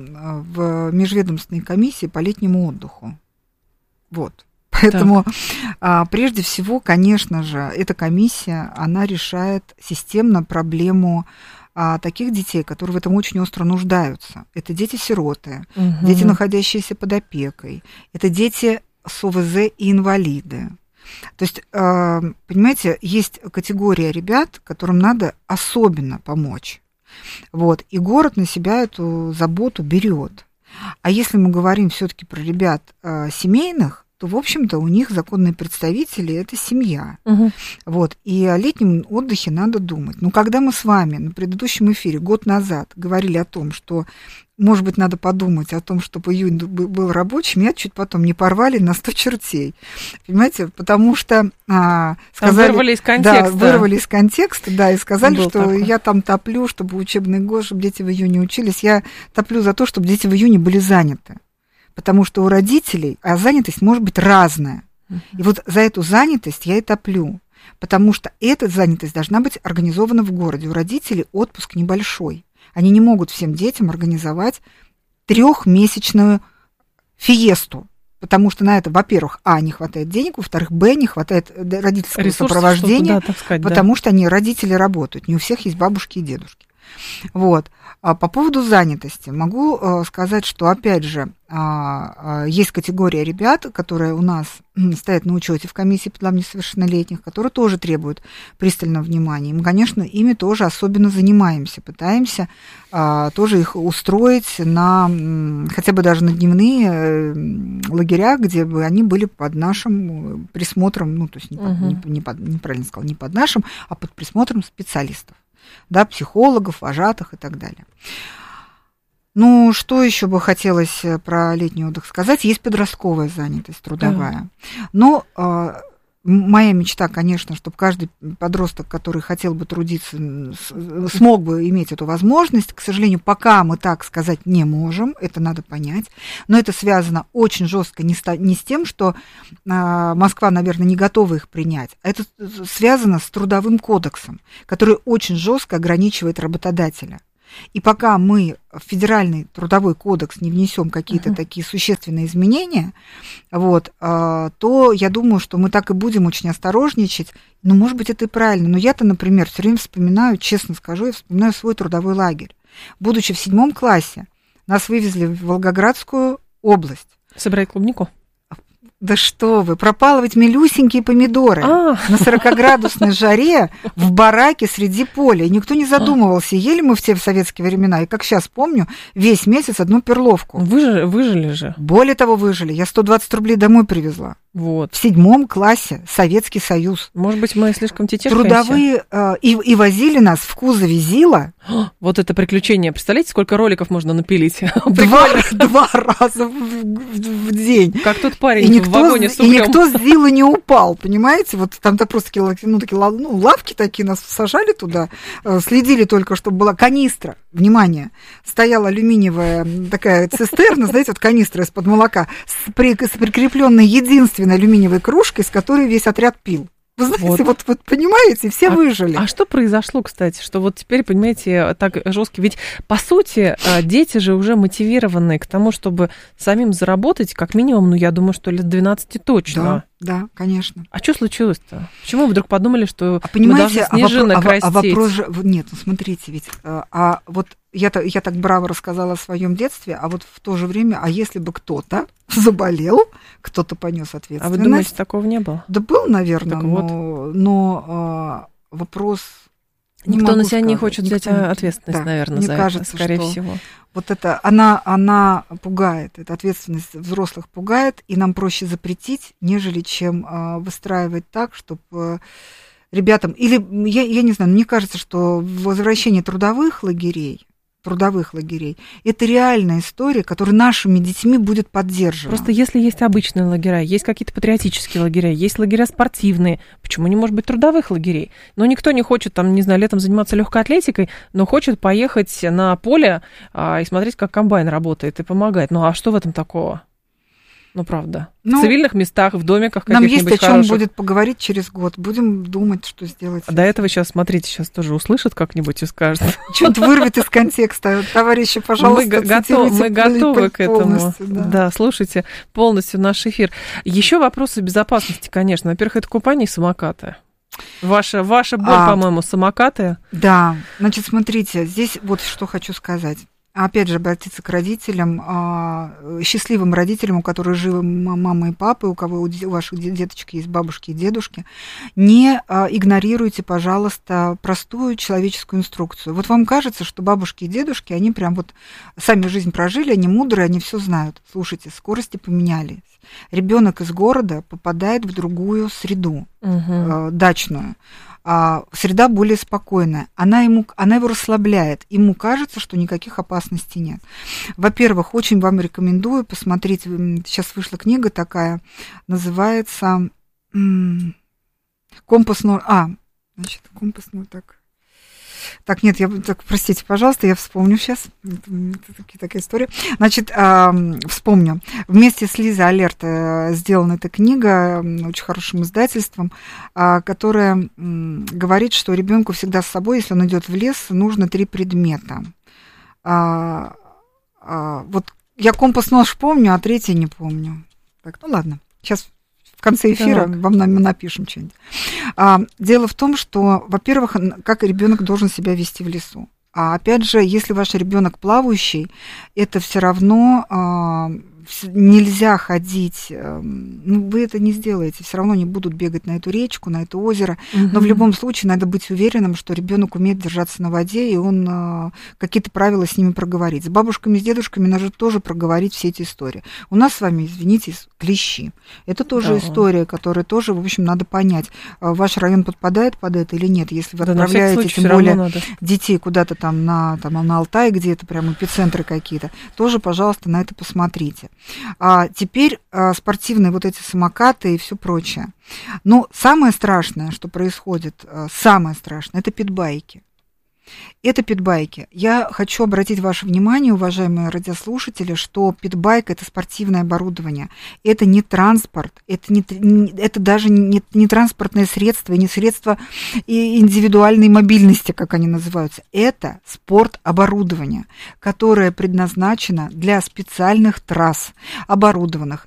в межведомственной комиссии по летнему отдыху. Вот. Поэтому а, прежде всего, конечно же, эта комиссия, она решает системно проблему а, таких детей, которые в этом очень остро нуждаются. Это дети-сироты, угу. дети, находящиеся под опекой, это дети с ОВЗ и инвалиды. То есть, а, понимаете, есть категория ребят, которым надо особенно помочь. Вот, и город на себя эту заботу берет. А если мы говорим все-таки про ребят э, семейных, то, в общем-то, у них законные представители – это семья. Угу. Вот, и о летнем отдыхе надо думать. Но когда мы с вами на предыдущем эфире год назад говорили о том, что, может быть, надо подумать о том, чтобы июнь был рабочим, меня чуть потом не порвали на сто чертей. Понимаете? Потому что а, сказали... Вырвали из контекста. Да, вырвали из контекста, да, и сказали, Был что такой. Я там топлю, чтобы учебный год, чтобы дети в июне учились. Я топлю за то, чтобы дети в июне были заняты. Потому что у родителей, а занятость может быть разная. Uh-huh. И вот за эту занятость я и топлю. Потому что эта занятость должна быть организована в городе. У родителей отпуск небольшой. Они не могут всем детям организовать трехмесячную фиесту. Потому что на это, во-первых, а, не хватает денег, во-вторых, б, не хватает родительского ресурсов, сопровождения, чтобы, да, так сказать, потому да. что они, родители, работают. Не у всех есть бабушки и дедушки. Вот. А по поводу занятости могу сказать, что, опять же, есть категория ребят, которые у нас стоят на учете в комиссии по делам несовершеннолетних, которые тоже требуют пристального внимания. И мы, конечно, ими тоже особенно занимаемся, пытаемся тоже их устроить на, хотя бы даже на дневные лагеря, где бы они были под нашим присмотром, ну, то есть не, под, угу. не, не под, неправильно сказала, не под нашим, а под присмотром специалистов, да, психологов, вожатых и так далее. Ну, что еще бы хотелось про летний отдых сказать? Есть подростковая занятость трудовая. Да. Но э, моя мечта, конечно, чтобы каждый подросток, который хотел бы трудиться, смог бы иметь эту возможность. К сожалению, пока мы так сказать не можем, это надо понять. Но это связано очень жестко не с, не с тем, что э, Москва, наверное, не готова их принять, а это связано с трудовым кодексом, который очень жестко ограничивает работодателя. И пока мы в федеральный трудовой кодекс не внесем какие-то uh-huh. такие существенные изменения, вот, то я думаю, что мы так и будем очень осторожничать. Ну, может быть, это и правильно. Но я-то, например, все время вспоминаю, честно скажу, я вспоминаю свой трудовой лагерь. Будучи в седьмом классе, нас вывезли в Волгоградскую область. Собирать клубнику? Да что вы, пропалывать милюсенькие помидоры а. на сорокаградусной жаре в бараке среди поля. И никто не задумывался, ели мы в те советские времена. И, как сейчас помню, весь месяц одну перловку. Выжили, выжили же. Более того, выжили. Я сто двадцать рублей домой привезла. Вот. В седьмом классе Советский Союз. Может быть, мы слишком тетешкаемся? Трудовые, э, и, и возили нас в кузове ЗИЛа. Вот это приключение. Представляете, сколько роликов можно напилить? Два, два раза в, в, в день. Как тот парень и никто, в вагоне с углем. И никто с ЗИЛа не упал, понимаете? Вот там -то просто такие, ну, такие ну, лавки такие, нас сажали туда, следили только, чтобы была канистра. Внимание, стояла алюминиевая такая цистерна, знаете, вот канистра из-под молока, с, при, с прикрепленной единственной алюминиевой кружкой, с которой весь отряд пил. Вы знаете, вот, вот, вот понимаете, все а, выжили. А что произошло, кстати, что вот теперь, понимаете, так жестко? Ведь, по сути, дети же уже мотивированы к тому, чтобы самим заработать, как минимум, ну, я думаю, что лет двенадцать точно. Да, да, конечно. А что случилось-то? Почему вы вдруг подумали, что а мы должны снежинок а вопро- растить? А вопрос же... Нет, ну, смотрите, ведь... А вот я, я так браво рассказала о своем детстве, а вот в то же время, а если бы кто-то заболел, кто-то понес ответственность. А вы думаете, такого не было? Да был, наверное, но, вот. но а, вопрос... Никто на себя сказать. не хочет взять Никто ответственность, да, наверное, мне за кажется, это, скорее что всего. Вот это, она, она пугает, эта ответственность взрослых пугает, и нам проще запретить, нежели чем а, выстраивать так, чтобы... А, ребятам... Или, я, я не знаю, мне кажется, что возвращение трудовых лагерей, трудовых лагерей. Это реальная история, которая нашими детьми будет поддержана. Просто если есть обычные лагеря, есть какие-то патриотические лагеря, есть лагеря спортивные, почему не может быть трудовых лагерей? Но никто не хочет, там, не знаю, летом заниматься легкой атлетикой, но хочет поехать на поле а, и смотреть, как комбайн работает и помогает. Ну а что в этом такого? Ну, правда. Ну, в цивильных местах, в домиках каких-нибудь хороших. Нам есть о чем будет поговорить через год. Будем думать, что сделать. А до этого сейчас, смотрите, сейчас тоже услышат как-нибудь и скажут. Что-то вырвет из контекста. Товарищи, пожалуйста, мы, готов, мы готовы к этому. Да. да, слушайте полностью наш эфир. Еще вопросы безопасности, конечно. Во-первых, это купание и самокаты. Ваша, ваша боль, а, по-моему, самокаты. Да. Значит, смотрите, здесь вот что хочу сказать. Опять же, обратиться к родителям, счастливым родителям, у которых живы мама и папа, у кого у ваших деточек есть бабушки и дедушки. Не игнорируйте, пожалуйста, простую человеческую инструкцию. Вот вам кажется, что бабушки и дедушки, они прям вот сами жизнь прожили, они мудрые, они все знают. Слушайте, скорости поменялись. Ребенок из города попадает в другую среду, угу. дачную. А среда более спокойная, она, ему, она его расслабляет, ему кажется, что никаких опасностей нет. Во-первых, очень вам рекомендую посмотреть, сейчас вышла книга такая, называется «Компас ноль». А, значит, «Компас ноль», так... Так, нет, я, так, простите, пожалуйста, я вспомню сейчас. Это, это такая история. Значит, э, вспомню. Вместе с Лизой Алерт э, сделана эта книга очень хорошим издательством, э, которая э, говорит, что ребенку всегда с собой, если он идет в лес, нужно три предмета. Э, э, вот я компас нож помню, а третий не помню. Так, ну ладно, сейчас... В конце эфира так. вам напишем что-нибудь. А, дело в том, что, во-первых, как ребенок должен себя вести в лесу. А опять же, если ваш ребенок плавающий, это все равно э, нельзя ходить, э, ну, вы это не сделаете, все равно не будут бегать на эту речку, на это озеро, угу. но в любом случае надо быть уверенным, что ребенок умеет держаться на воде, и он э, какие-то правила с ними проговорит. С бабушками, с дедушками надо тоже проговорить все эти истории. У нас с вами, извините, клещи. Это тоже да. история, которую тоже, в общем, надо понять, ваш район подпадает под это или нет. Если вы да, отправляете, тем более, детей куда-то там на, там на Алтай, где-то прям эпицентры какие-то, тоже, пожалуйста, на это посмотрите. А теперь а, спортивные вот эти самокаты и все прочее. Но самое страшное, что происходит, а, самое страшное, это питбайки. Это питбайки. Я хочу обратить ваше внимание, уважаемые радиослушатели, что питбайк – это спортивное оборудование. Это не транспорт, это, не, это даже не, не транспортное средство, не средство индивидуальной мобильности, как они называются. Это спортоборудование, которое предназначено для специальных трасс, оборудованных.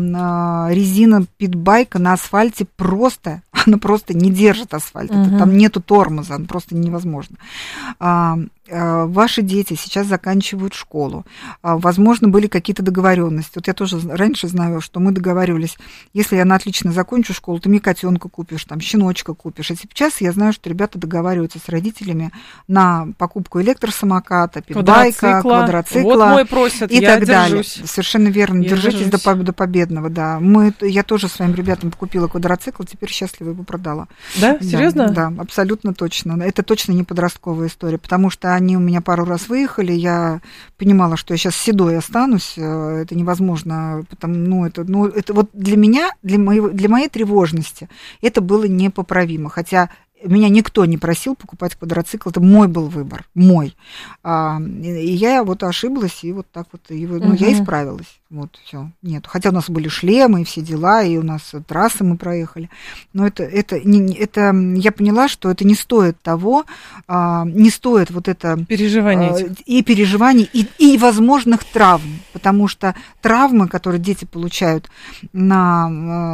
Резина питбайка на асфальте просто, она просто не держит асфальт. Uh-huh. Это, там нету тормоза, просто невозможно. А, а, ваши дети сейчас заканчивают школу. А, возможно, были какие-то договоренности. Вот я тоже раньше знаю, что мы договаривались, если я на отлично закончу школу, ты мне котенка купишь, там, щеночка купишь. А сейчас я знаю, что ребята договариваются с родителями на покупку электросамоката, питбайка, квадроцикла, квадроцикла вот мой просят, и я так держусь. далее. Совершенно верно. Я Держитесь держусь. до, до победного, да. Мы, я тоже своим ребятам купила квадроцикл, теперь счастливо его продала. Да? Серьезно? Да, да, абсолютно точно. Это точно не подростковая история, потому что они у меня пару раз выехали, я понимала, что я сейчас седой останусь, это невозможно, потому, ну, это, ну, это вот для меня, для, моего, для моей тревожности это было непоправимо, хотя меня никто не просил покупать квадроцикл, это мой был выбор, мой. А, и я вот ошиблась, и вот так вот, и, ну, угу. я исправилась. Вот, все, нет. Хотя у нас были шлемы и все дела, и у нас трассы мы проехали. Но это, это, не, это я поняла, что это не стоит того, а, не стоит вот это... Переживаний а, и переживаний, и, и возможных травм. Потому что травмы, которые дети получают на,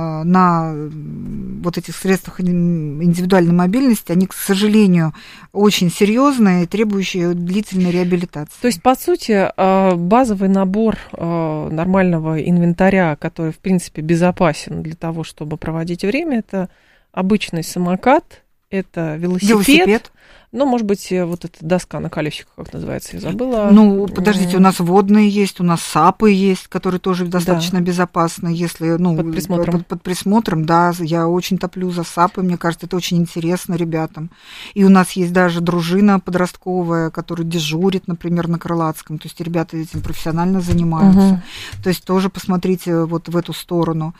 на вот этих средствах индивидуальной мобильности, они, к сожалению, очень серьезные и требующие длительной реабилитации. То есть, по сути, базовый набор нормального инвентаря, который, в принципе, безопасен для того, чтобы проводить время, это обычный самокат, это велосипед, велосипед. Ну, может быть, вот эта доска на колесиках, как называется, я забыла. Ну, подождите, у нас водные есть, у нас сапы есть, которые тоже достаточно да. безопасны, если, ну, под присмотром. Под, под присмотром, да, я очень топлю за сапы, мне кажется, это очень интересно ребятам. И у нас есть даже дружина подростковая, которая дежурит, например, на Крылатском, то есть ребята этим профессионально занимаются. Угу. То есть тоже посмотрите вот в эту сторону.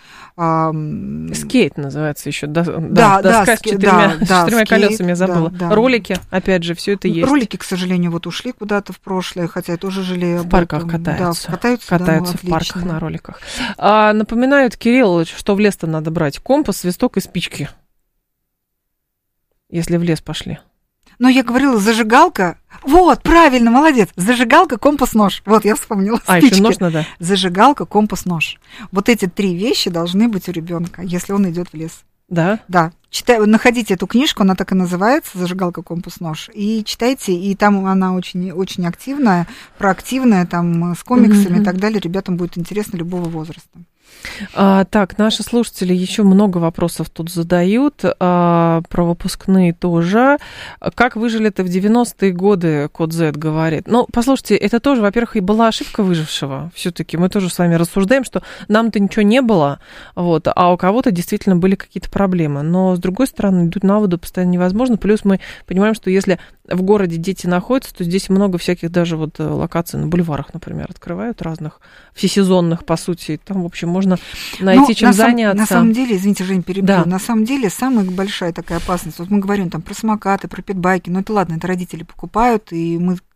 Скейт называется еще, да, да, доска да, с четырьмя, да, с четырьмя скейт, колесами, я забыла. Да, да. Ролики. Опять же, все это есть. Ролики, к сожалению, вот ушли куда-то в прошлое, хотя я тоже жалею. В парках катаются. Да, катаются, катаются да, в парках на роликах. А, напоминают, Кирилл, что в лес-то надо брать компас, свисток и спички, если в лес пошли. Но я говорила, зажигалка. Вот, правильно, молодец. Зажигалка, компас, нож. Вот, я вспомнила. А, спички. еще нож надо? Зажигалка, компас, нож. Вот эти три вещи должны быть у ребенка, если он идет в лес. Да? Да. Читай, находите эту книжку, она так и называется «Зажигалка, компас, нож», и читайте, и там она очень, очень активная, проактивная, там, с комиксами mm-hmm. и так далее. Ребятам будет интересно любого возраста. А, так, наши слушатели еще много вопросов тут задают, а, про выпускные тоже. Как выжили-то в девяностые годы, Код Z говорит. Ну, послушайте, это тоже, во-первых, и была ошибка выжившего. Все-таки мы тоже с вами рассуждаем, что нам-то ничего не было, вот, а у кого-то действительно были какие-то проблемы. Но, с другой стороны, идут на воду постоянно невозможно. Плюс мы понимаем, что если в городе дети находятся, то здесь много всяких даже вот локаций на бульварах, например, открывают разных, всесезонных, по сути. Там, в общем, можно найти, ну, чем на заняться. Сам, на самом деле, извините, Жень, перебью, да. на самом деле самая большая такая опасность, вот мы говорим там про самокаты, про питбайки, ну это ладно, это родители покупают, и мы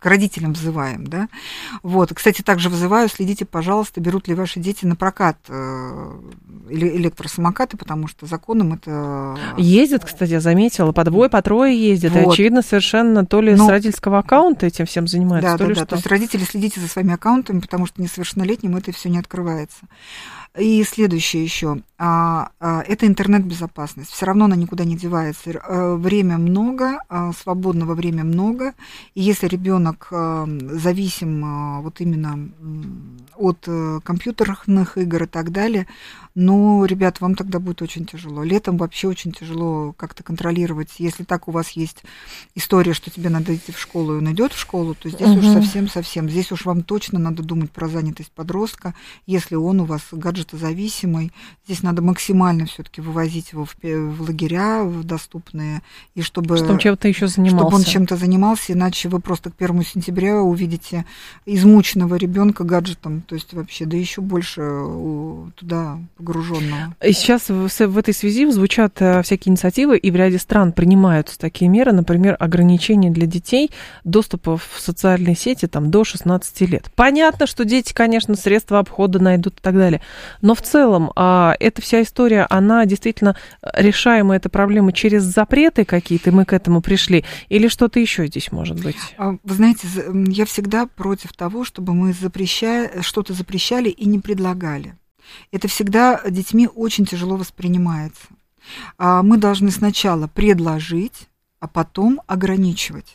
к родителям взываем, да. Вот. Кстати, также взываю, следите, пожалуйста, берут ли ваши дети на прокат электросамокаты, потому что законом это... Ездят, кстати, я заметила, по двое, по трое ездят, вот. И, очевидно, совершенно то ли Но... с родительского аккаунта этим всем занимаются, да, то да, ли да. что. То есть родители, следите за своими аккаунтами, потому что несовершеннолетним это все не открывается. И следующее еще, это интернет-безопасность. Все равно она никуда не девается. Время много, свободного времени много. И если ребенок зависим вот именно от компьютерных игр и так далее, ну, ребят, вам тогда будет очень тяжело. Летом вообще очень тяжело как-то контролировать. Если так у вас есть история, что тебе надо идти в школу, и он идет в школу, то здесь угу. уж совсем-совсем. Здесь уж вам точно надо думать про занятость подростка. Если он у вас гаджетозависимый, здесь надо максимально все-таки вывозить его в, в лагеря в доступные, и чтобы, чтобы он чем-то еще занимался. Чтобы он чем-то занимался, иначе вы просто к первому сентября увидите измученного ребенка гаджетом, то есть вообще, да еще больше туда погруженного. И сейчас в, в этой связи звучат всякие инициативы, и в ряде стран принимаются такие меры, например, ограничения для детей доступа в социальные сети там, до шестнадцати лет. Понятно, что дети, конечно, средства обхода найдут и так далее, но в целом а, эта вся история, она действительно решаемая, эта проблема через запреты какие-то, мы к этому пришли, или что-то еще здесь может быть? Вы знаете, я всегда против того, чтобы мы запрещали, что-то запрещали и не предлагали. Это всегда детьми очень тяжело воспринимается. Мы должны сначала предложить, а потом ограничивать.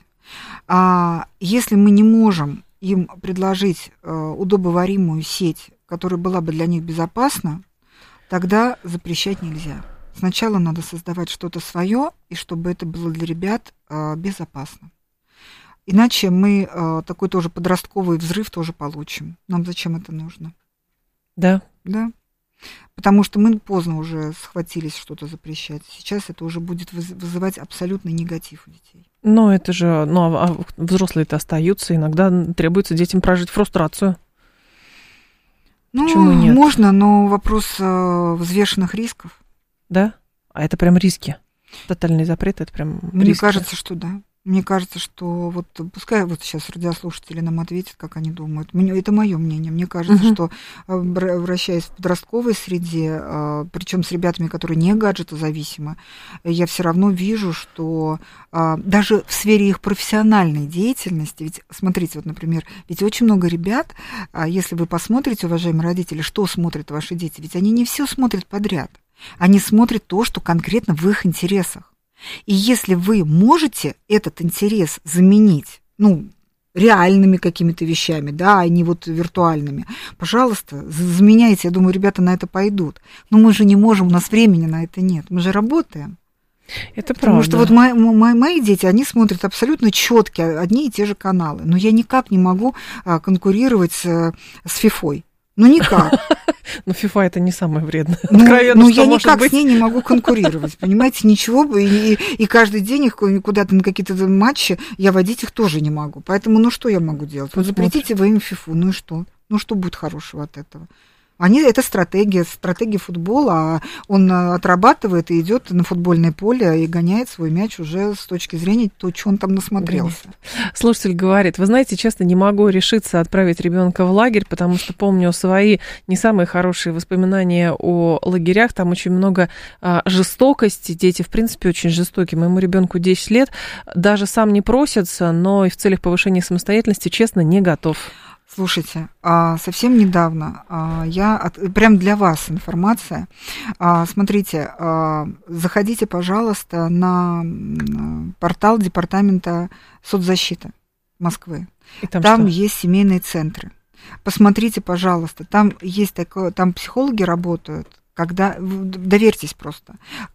Если мы не можем им предложить удобоваримую сеть, которая была бы для них безопасна, тогда запрещать нельзя. Сначала надо создавать что-то свое, и чтобы это было для ребят безопасно. Иначе мы такой тоже подростковый взрыв тоже получим. Нам зачем это нужно? Да. Да. Потому что мы поздно уже схватились что-то запрещать. Сейчас это уже будет вызывать абсолютный негатив у детей. Но это же, ну, а взрослые-то остаются, иногда требуется детям прожить фрустрацию. Ну, почему нет? Можно, но вопрос э, взвешенных рисков. Да? А это прям риски? Тотальный запрет, это прям Мне риски? кажется, что да. Мне кажется, что вот пускай вот сейчас радиослушатели нам ответят, как они думают. Мне, это мое мнение. Мне кажется, uh-huh. что вращаясь в подростковой среде, причем с ребятами, которые не гаджетозависимы, я все равно вижу, что даже в сфере их профессиональной деятельности, ведь смотрите, вот, например, ведь очень много ребят, если вы посмотрите, уважаемые родители, что смотрят ваши дети, ведь они не все смотрят подряд. Они смотрят то, что конкретно в их интересах. И если вы можете этот интерес заменить, ну, реальными какими-то вещами, да, а не вот виртуальными, пожалуйста, заменяйте. Я думаю, ребята на это пойдут. Но мы же не можем, у нас времени на это нет. Мы же работаем. Это Потому правда. что вот мои, мои, мои дети, они смотрят абсолютно четкие одни и те же каналы. Но я никак не могу а, конкурировать с, с фифой. Ну, никак. Ну, FIFA это не самое вредное. Ну, ну я никак быть. С ней не могу конкурировать, понимаете, ничего. И, и, и каждый день их куда-то на какие-то матчи я водить их тоже не могу. Поэтому, ну, что я могу делать? Вот запретите вы им фифу, ну и что? Ну, что будет хорошего от этого? Они, это стратегия, стратегия футбола, а он отрабатывает и идет на футбольное поле и гоняет свой мяч уже с точки зрения того, что он там насмотрелся. Слушатель говорит, вы знаете, честно, не могу решиться отправить ребенка в лагерь, потому что помню свои не самые хорошие воспоминания о лагерях, там очень много а, жестокости, дети, в принципе, очень жестокие. Моему ребенку десять лет, даже сам не просится, но и в целях повышения самостоятельности, честно, не готов. Слушайте, совсем недавно я, прям для вас информация, смотрите, заходите, пожалуйста, на портал Департамента соцзащиты Москвы. И там там есть семейные центры. Посмотрите, пожалуйста, там есть такое, там психологи работают. Когда, доверьтесь просто,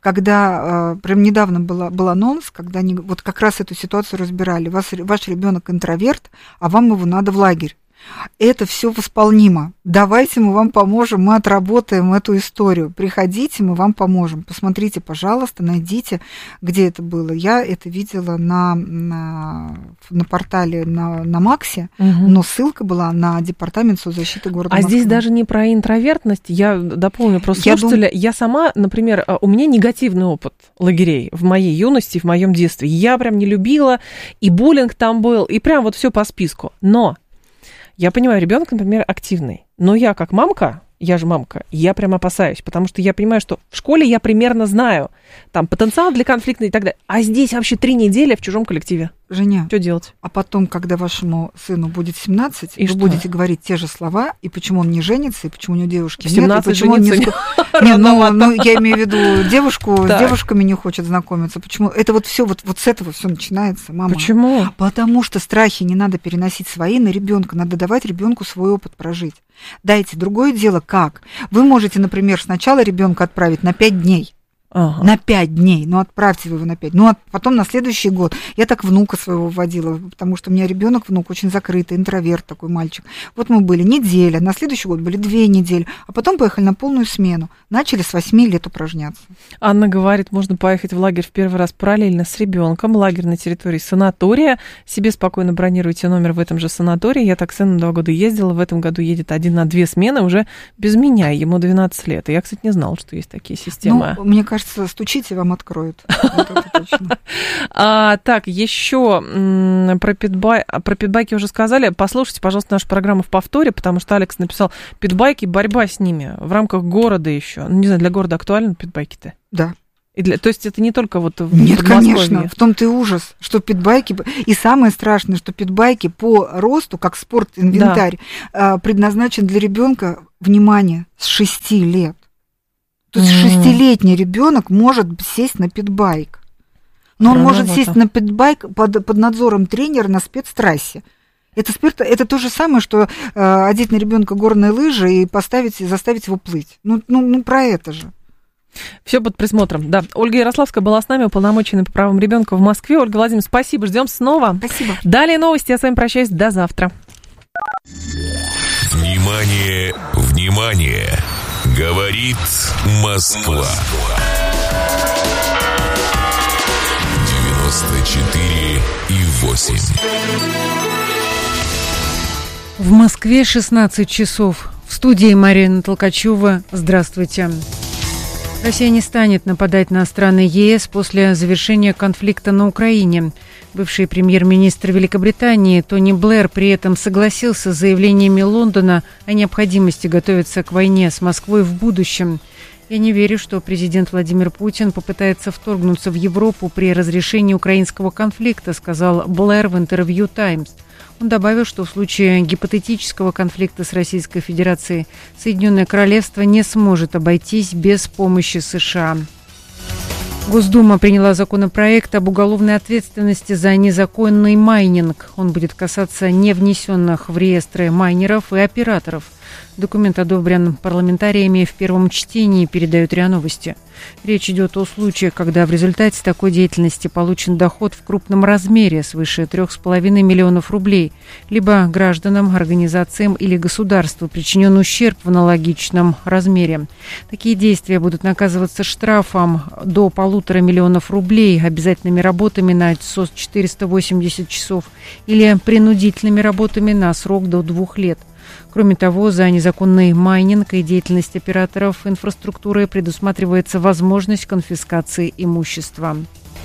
когда, прям недавно была, был анонс, когда они вот как раз эту ситуацию разбирали, вас, ваш ребенок интроверт, а вам его надо в лагерь. Это все восполнимо. Давайте мы вам поможем, мы отработаем эту историю. Приходите, мы вам поможем. Посмотрите, пожалуйста, найдите, где это было. Я это видела на, на, на портале на, на Максе, угу. но ссылка была на департамент соцзащиты города а Москвы. Здесь даже не про интровертность. Я дополню просто я слушателя. дум... Я сама, например, у меня негативный опыт лагерей в моей юности, в моем детстве. Я прям не любила, и буллинг там был, и прям вот все по списку. Но я понимаю, ребенок, например, активный, но я как мамка, я же мамка, я прям опасаюсь, потому что я понимаю, что в школе я примерно знаю, там, потенциал для конфликта и так далее, а здесь вообще три недели в чужом коллективе. Женя, что делать? А потом, когда вашему сыну будет семнадцать, и вы что? будете говорить те же слова, и почему он не женится, и почему у него девушки нет, семнадцать и почему он не... не... Нет, ну, ну, я имею в виду девушку, с девушками не хочет знакомиться. Почему? Это вот все вот, вот с этого все начинается, мама. Почему? Потому что страхи не надо переносить свои на ребенка, надо давать ребенку свой опыт прожить. Дайте. Другое дело, как? Вы можете, например, сначала ребенка отправить на пять дней. Ага. На пять дней, ну отправьте вы его на пять, ну а потом на следующий год. Я так внука своего вводила, потому что у меня ребенок, внук очень закрытый, интроверт такой мальчик. Вот мы были неделя, на следующий год были две недели, а потом поехали на полную смену. Начали с восьми лет упражняться. Анна говорит, можно поехать в лагерь в первый раз параллельно с ребенком. Лагерь на территории санатория. Себе спокойно бронируйте номер в этом же санатории. Я так с сыном два года ездила, в этом году едет один на две смены уже без меня, ему двенадцать лет. И я, кстати, не знала, что есть такие системы. Ну, мне кажется, стучите, вам откроют. а, так, еще про, питбай... про питбайки уже сказали. Послушайте, пожалуйста, нашу программу в повторе, потому что Алекс написал питбайки, борьба с ними в рамках города еще. Ну, не знаю, для города актуальны питбайки-то? Да. И для... То есть это не только вот в Нет, конечно, в том-то и ужас, что питбайки... И самое страшное, что питбайки по росту, как спорт-инвентарь, да. предназначен для ребенка, внимание, с шести лет. То есть mm-hmm. шестилетний ребенок может сесть на питбайк. Но он Рановато. может сесть на питбайк под, под надзором тренера на спецтрассе. Это, спирт, это то же самое, что э, одеть на ребенка горные лыжи и поставить, и заставить его плыть. Ну, ну, ну про это же. Все под присмотром. Да, Ольга Ярославская была с нами, уполномоченная по правам ребенка в Москве. Ольга Владимировна, спасибо, ждем снова. Спасибо. Далее новости, я с вами прощаюсь, до завтра. Внимание, внимание! Говорит Москва. девяносто четыре и восемь. В Москве шестнадцать часов. В студии Марина Толкачева. Здравствуйте. Россия не станет нападать на страны ЕС после завершения конфликта на Украине. Бывший премьер-министр Великобритании Тони Блэр при этом согласился с заявлениями Лондона о необходимости готовиться к войне с Москвой в будущем. «Я не верю, что президент Владимир Путин попытается вторгнуться в Европу при разрешении украинского конфликта», сказал Блэр в интервью «Таймс». Он добавил, что в случае гипотетического конфликта с Российской Федерацией Соединенное Королевство не сможет обойтись без помощи США. Госдума приняла законопроект об уголовной ответственности за незаконный майнинг. Он будет касаться невнесенных в реестры майнеров и операторов. Документ одобрен парламентариями в первом чтении, передают РИА Новости. Речь идет о случаях, когда в результате такой деятельности получен доход в крупном размере свыше трех с половиной миллионов рублей, либо гражданам, организациям или государству причинен ущерб в аналогичном размере. Такие действия будут наказываться штрафом до полутора миллионов рублей, обязательными работами на четыреста восемьдесят часов или принудительными работами на срок до двух лет. Кроме того, за незаконный майнинг и деятельность операторов инфраструктуры предусматривается возможность конфискации имущества.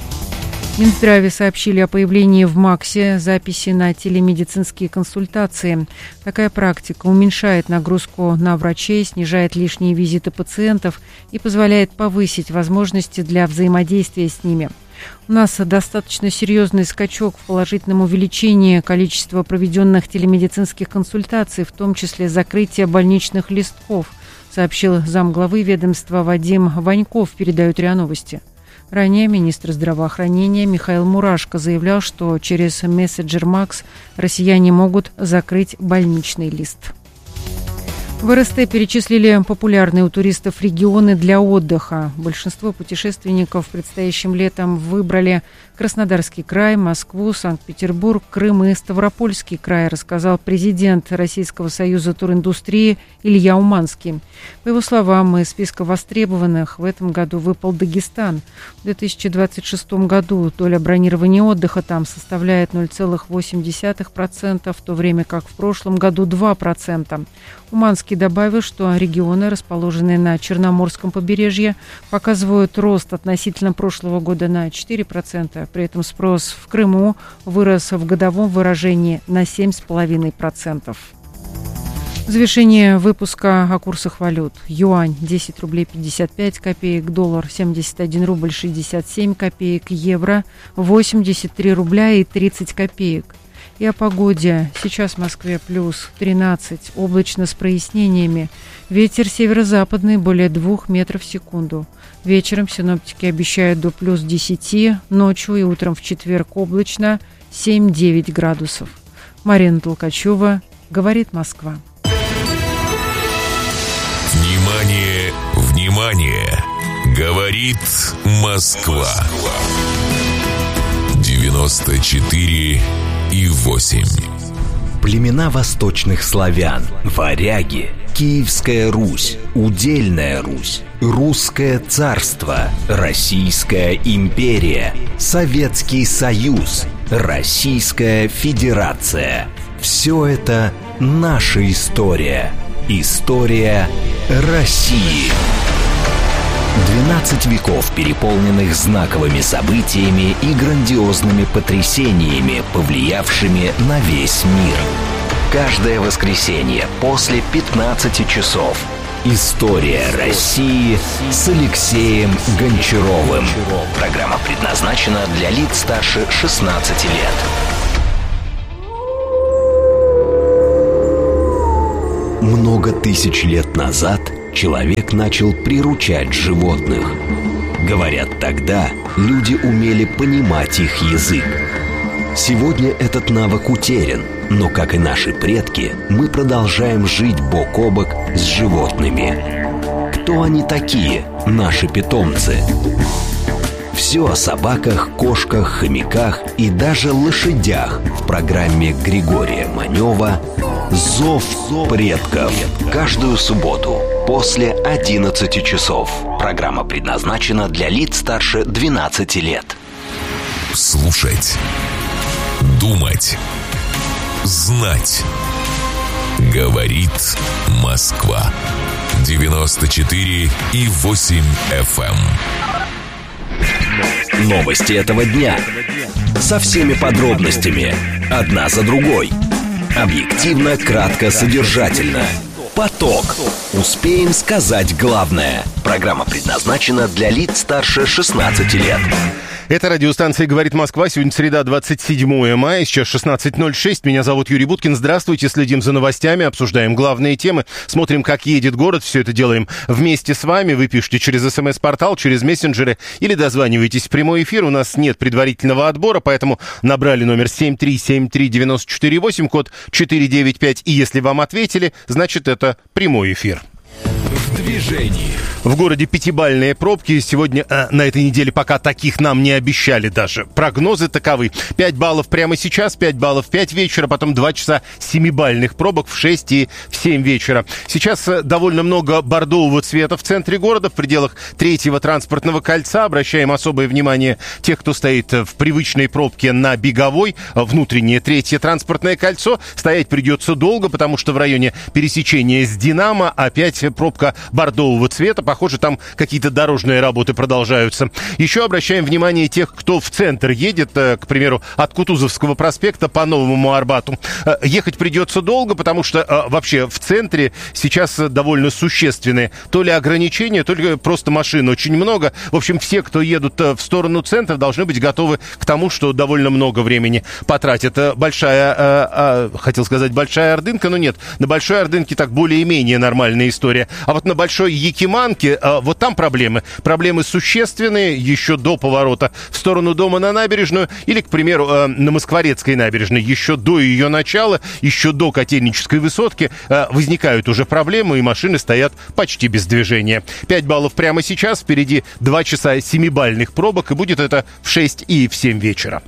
В Минздраве сообщили о появлении в МАКСе записи на телемедицинские консультации. Такая практика уменьшает нагрузку на врачей, снижает лишние визиты пациентов и позволяет повысить возможности для взаимодействия с ними. У нас достаточно серьезный скачок в положительном увеличении количества проведенных телемедицинских консультаций, в том числе закрытие больничных листков, сообщил замглавы ведомства Вадим Ваньков, передают РИА Новости. Ранее министр здравоохранения Михаил Мурашко заявлял, что через мессенджер МАКС россияне могут закрыть больничный лист. В эр эс тэ перечислили популярные у туристов регионы для отдыха. Большинство путешественников предстоящим летом выбрали Краснодарский край, Москву, Санкт-Петербург, Крым и Ставропольский край, рассказал президент Российского союза туриндустрии Илья Уманский. По его словам, из списка востребованных в этом году выпал Дагестан. В две тысячи двадцать шестом году доля бронирования отдыха там составляет ноль целых восемь десятых процента, в то время как в прошлом году два процента. Уманский добавил, что регионы, расположенные на Черноморском побережье, показывают рост относительно прошлого года на четыре процента. При этом спрос в Крыму вырос в годовом выражении на семь целых пять десятых процента. Завершение выпуска о курсах валют. Юань десять рублей пятьдесят пять копеек, доллар семьдесят один рубль шестьдесят семь копеек, евро восемьдесят три рубля и тридцать копеек. И о погоде. Сейчас в Москве плюс тринадцать, облачно с прояснениями. Ветер северо-западный более двух метров в секунду. Вечером синоптики обещают до плюс десяти, ночью и утром в четверг облачно семь-девять градусов. Марина Толкачева, говорит Москва. Внимание, внимание! Говорит Москва. девяносто четыре и восемь. Племена восточных славян, варяги, Киевская Русь, Удельная Русь, Русское царство, Российская империя, Советский Союз, Российская Федерация. Все это наша история. История России. двенадцать веков, переполненных знаковыми событиями и грандиозными потрясениями, повлиявшими на весь мир. Каждое воскресенье после пятнадцати часов. История России с Алексеем Гончаровым. Программа предназначена для лиц старше шестнадцати лет. Много тысяч лет назад человек начал приручать животных. Говорят, тогда люди умели понимать их язык. Сегодня этот навык утерян, но, как и наши предки, мы продолжаем жить бок о бок с животными. Кто они такие, наши питомцы? Все о собаках, кошках, хомяках и даже лошадях в программе Григория Манева «Зов предков». Каждую субботу после одиннадцати часов. Программа предназначена для лиц старше двенадцати лет. Слушать, думать, знать. Говорит Москва. девяносто четыре и восемь эф эм. Новости этого дня. Со всеми подробностями. Одна за другой. Объективно, кратко, содержательно. Поток. Успеем сказать главное. Программа предназначена для лиц старше шестнадцати лет. Это радиостанция «Говорит Москва». Сегодня среда, двадцать седьмое мая, сейчас шестнадцать ноль шесть. Меня зовут Юрий Буткин. Здравствуйте, следим за новостями, обсуждаем главные темы, смотрим, как едет город. Все это делаем вместе с вами. Вы пишите через смс-портал, через мессенджеры или дозваниваетесь в прямой эфир. У нас нет предварительного отбора, поэтому набрали номер семь три семь три девять четыре восемь, код четыре девять пять. И если вам ответили, значит, это прямой эфир. В движении. В городе пятибалльные пробки. Сегодня, э, на этой неделе, пока таких нам не обещали даже. Прогнозы таковы. пять баллов прямо сейчас, пять баллов в пять вечера, потом два часа семибалльных пробок в шесть и в семь вечера. Сейчас э, довольно много бордового цвета в центре города, в пределах третьего транспортного кольца. Обращаем особое внимание тех, кто стоит в привычной пробке на Беговой. Внутреннее третье транспортное кольцо. Стоять придется долго, потому что в районе пересечения с Динамо опять пробка бордового цвета. Похоже, там какие-то дорожные работы продолжаются. Еще обращаем внимание тех, кто в центр едет, к примеру, от Кутузовского проспекта по Новому Арбату. Ехать придется долго, потому что вообще в центре сейчас довольно существенные то ли ограничения, то ли просто машин очень много. В общем, все, кто едут в сторону центра, должны быть готовы к тому, что довольно много времени потратят. Большая, хотел сказать, большая Ордынка, но нет, на Большой Ордынке так более-менее нормальная история. А вот на Большой Якиманке, вот там проблемы. Проблемы существенные еще до поворота в сторону дома на набережную или, к примеру, на Москворецкой набережной. Еще до ее начала, еще до Котельнической высотки возникают уже проблемы, и машины стоят почти без движения. пять баллов прямо сейчас, впереди два часа семибальных пробок, и будет это в шесть и в семь вечера.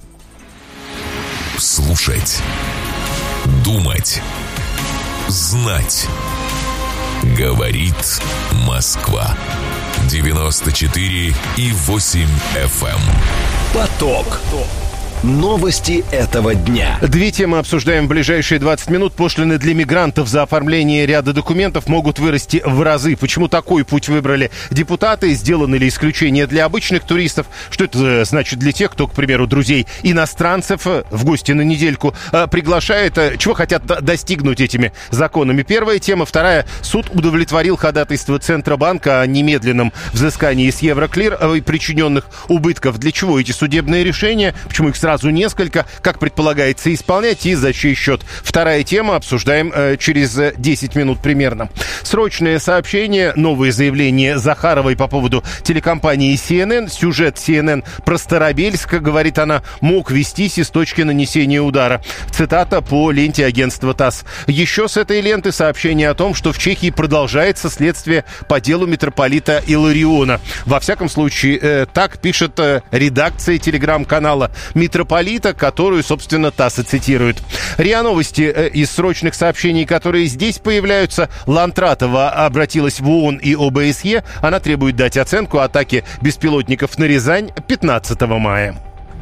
Слушать, думать, знать. Говорит Москва. девяносто четыре и восемь эф эм. Поток. Новости этого дня. Две темы обсуждаем в ближайшие двадцать минут. Пошлины для мигрантов за оформление ряда документов могут вырасти в разы. Почему такой путь выбрали депутаты? Сделаны ли исключения для обычных туристов? Что это значит для тех, кто, к примеру, друзей иностранцев в гости на недельку приглашает? Чего хотят достигнуть этими законами? Первая тема. Вторая. Суд удовлетворил ходатайство Центробанка о немедленном взыскании с Евроклир причиненных убытков. Для чего эти судебные решения? Почему их сразу Сразу несколько, как предполагается, исполнять и за чей счет. Вторая тема, обсуждаем э, через десять минут примерно. Срочное сообщение, новые заявления Захаровой по поводу телекомпании си эн эн. Сюжет си эн эн про Старобельск, говорит она, мог вестись из точки нанесения удара. Цитата по ленте агентства ТАСС. Еще с этой ленты сообщение о том, что в Чехии продолжается следствие по делу митрополита Илариона. Во всяком случае, э, так пишет э, редакция телеграм-канала митрополита, которую, собственно, ТАСС и цитирует. РИА Новости э, из срочных сообщений, которые здесь появляются. Лантратова обратилась в ООН и о бэ эс е. Она требует дать оценку атаке беспилотников на Рязань пятнадцатого мая.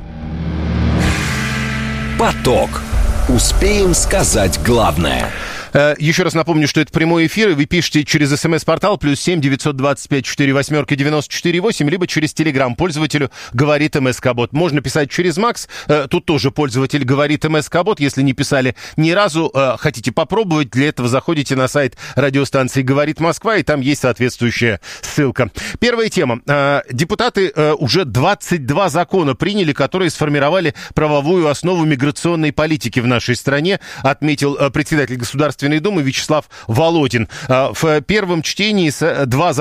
Поток. Успеем сказать главное. Еще раз напомню, что это прямой эфир, и вы пишете через смс-портал плюс семь девятьсот двадцать пять четыре восьмерки девяносто четыре восемь, либо через телеграм пользователю «Говорит МСК-бот». Можно писать через Макс, тут тоже пользователь «Говорит МСК-бот». Если не писали ни разу, хотите попробовать, для этого заходите на сайт радиостанции «Говорит Москва», и там есть соответствующая ссылка. Первая тема. Депутаты уже двадцать два закона приняли, которые сформировали правовую основу миграционной политики в нашей стране, отметил председатель Государственной Думы Вячеслав Володин. В первом чтении два закона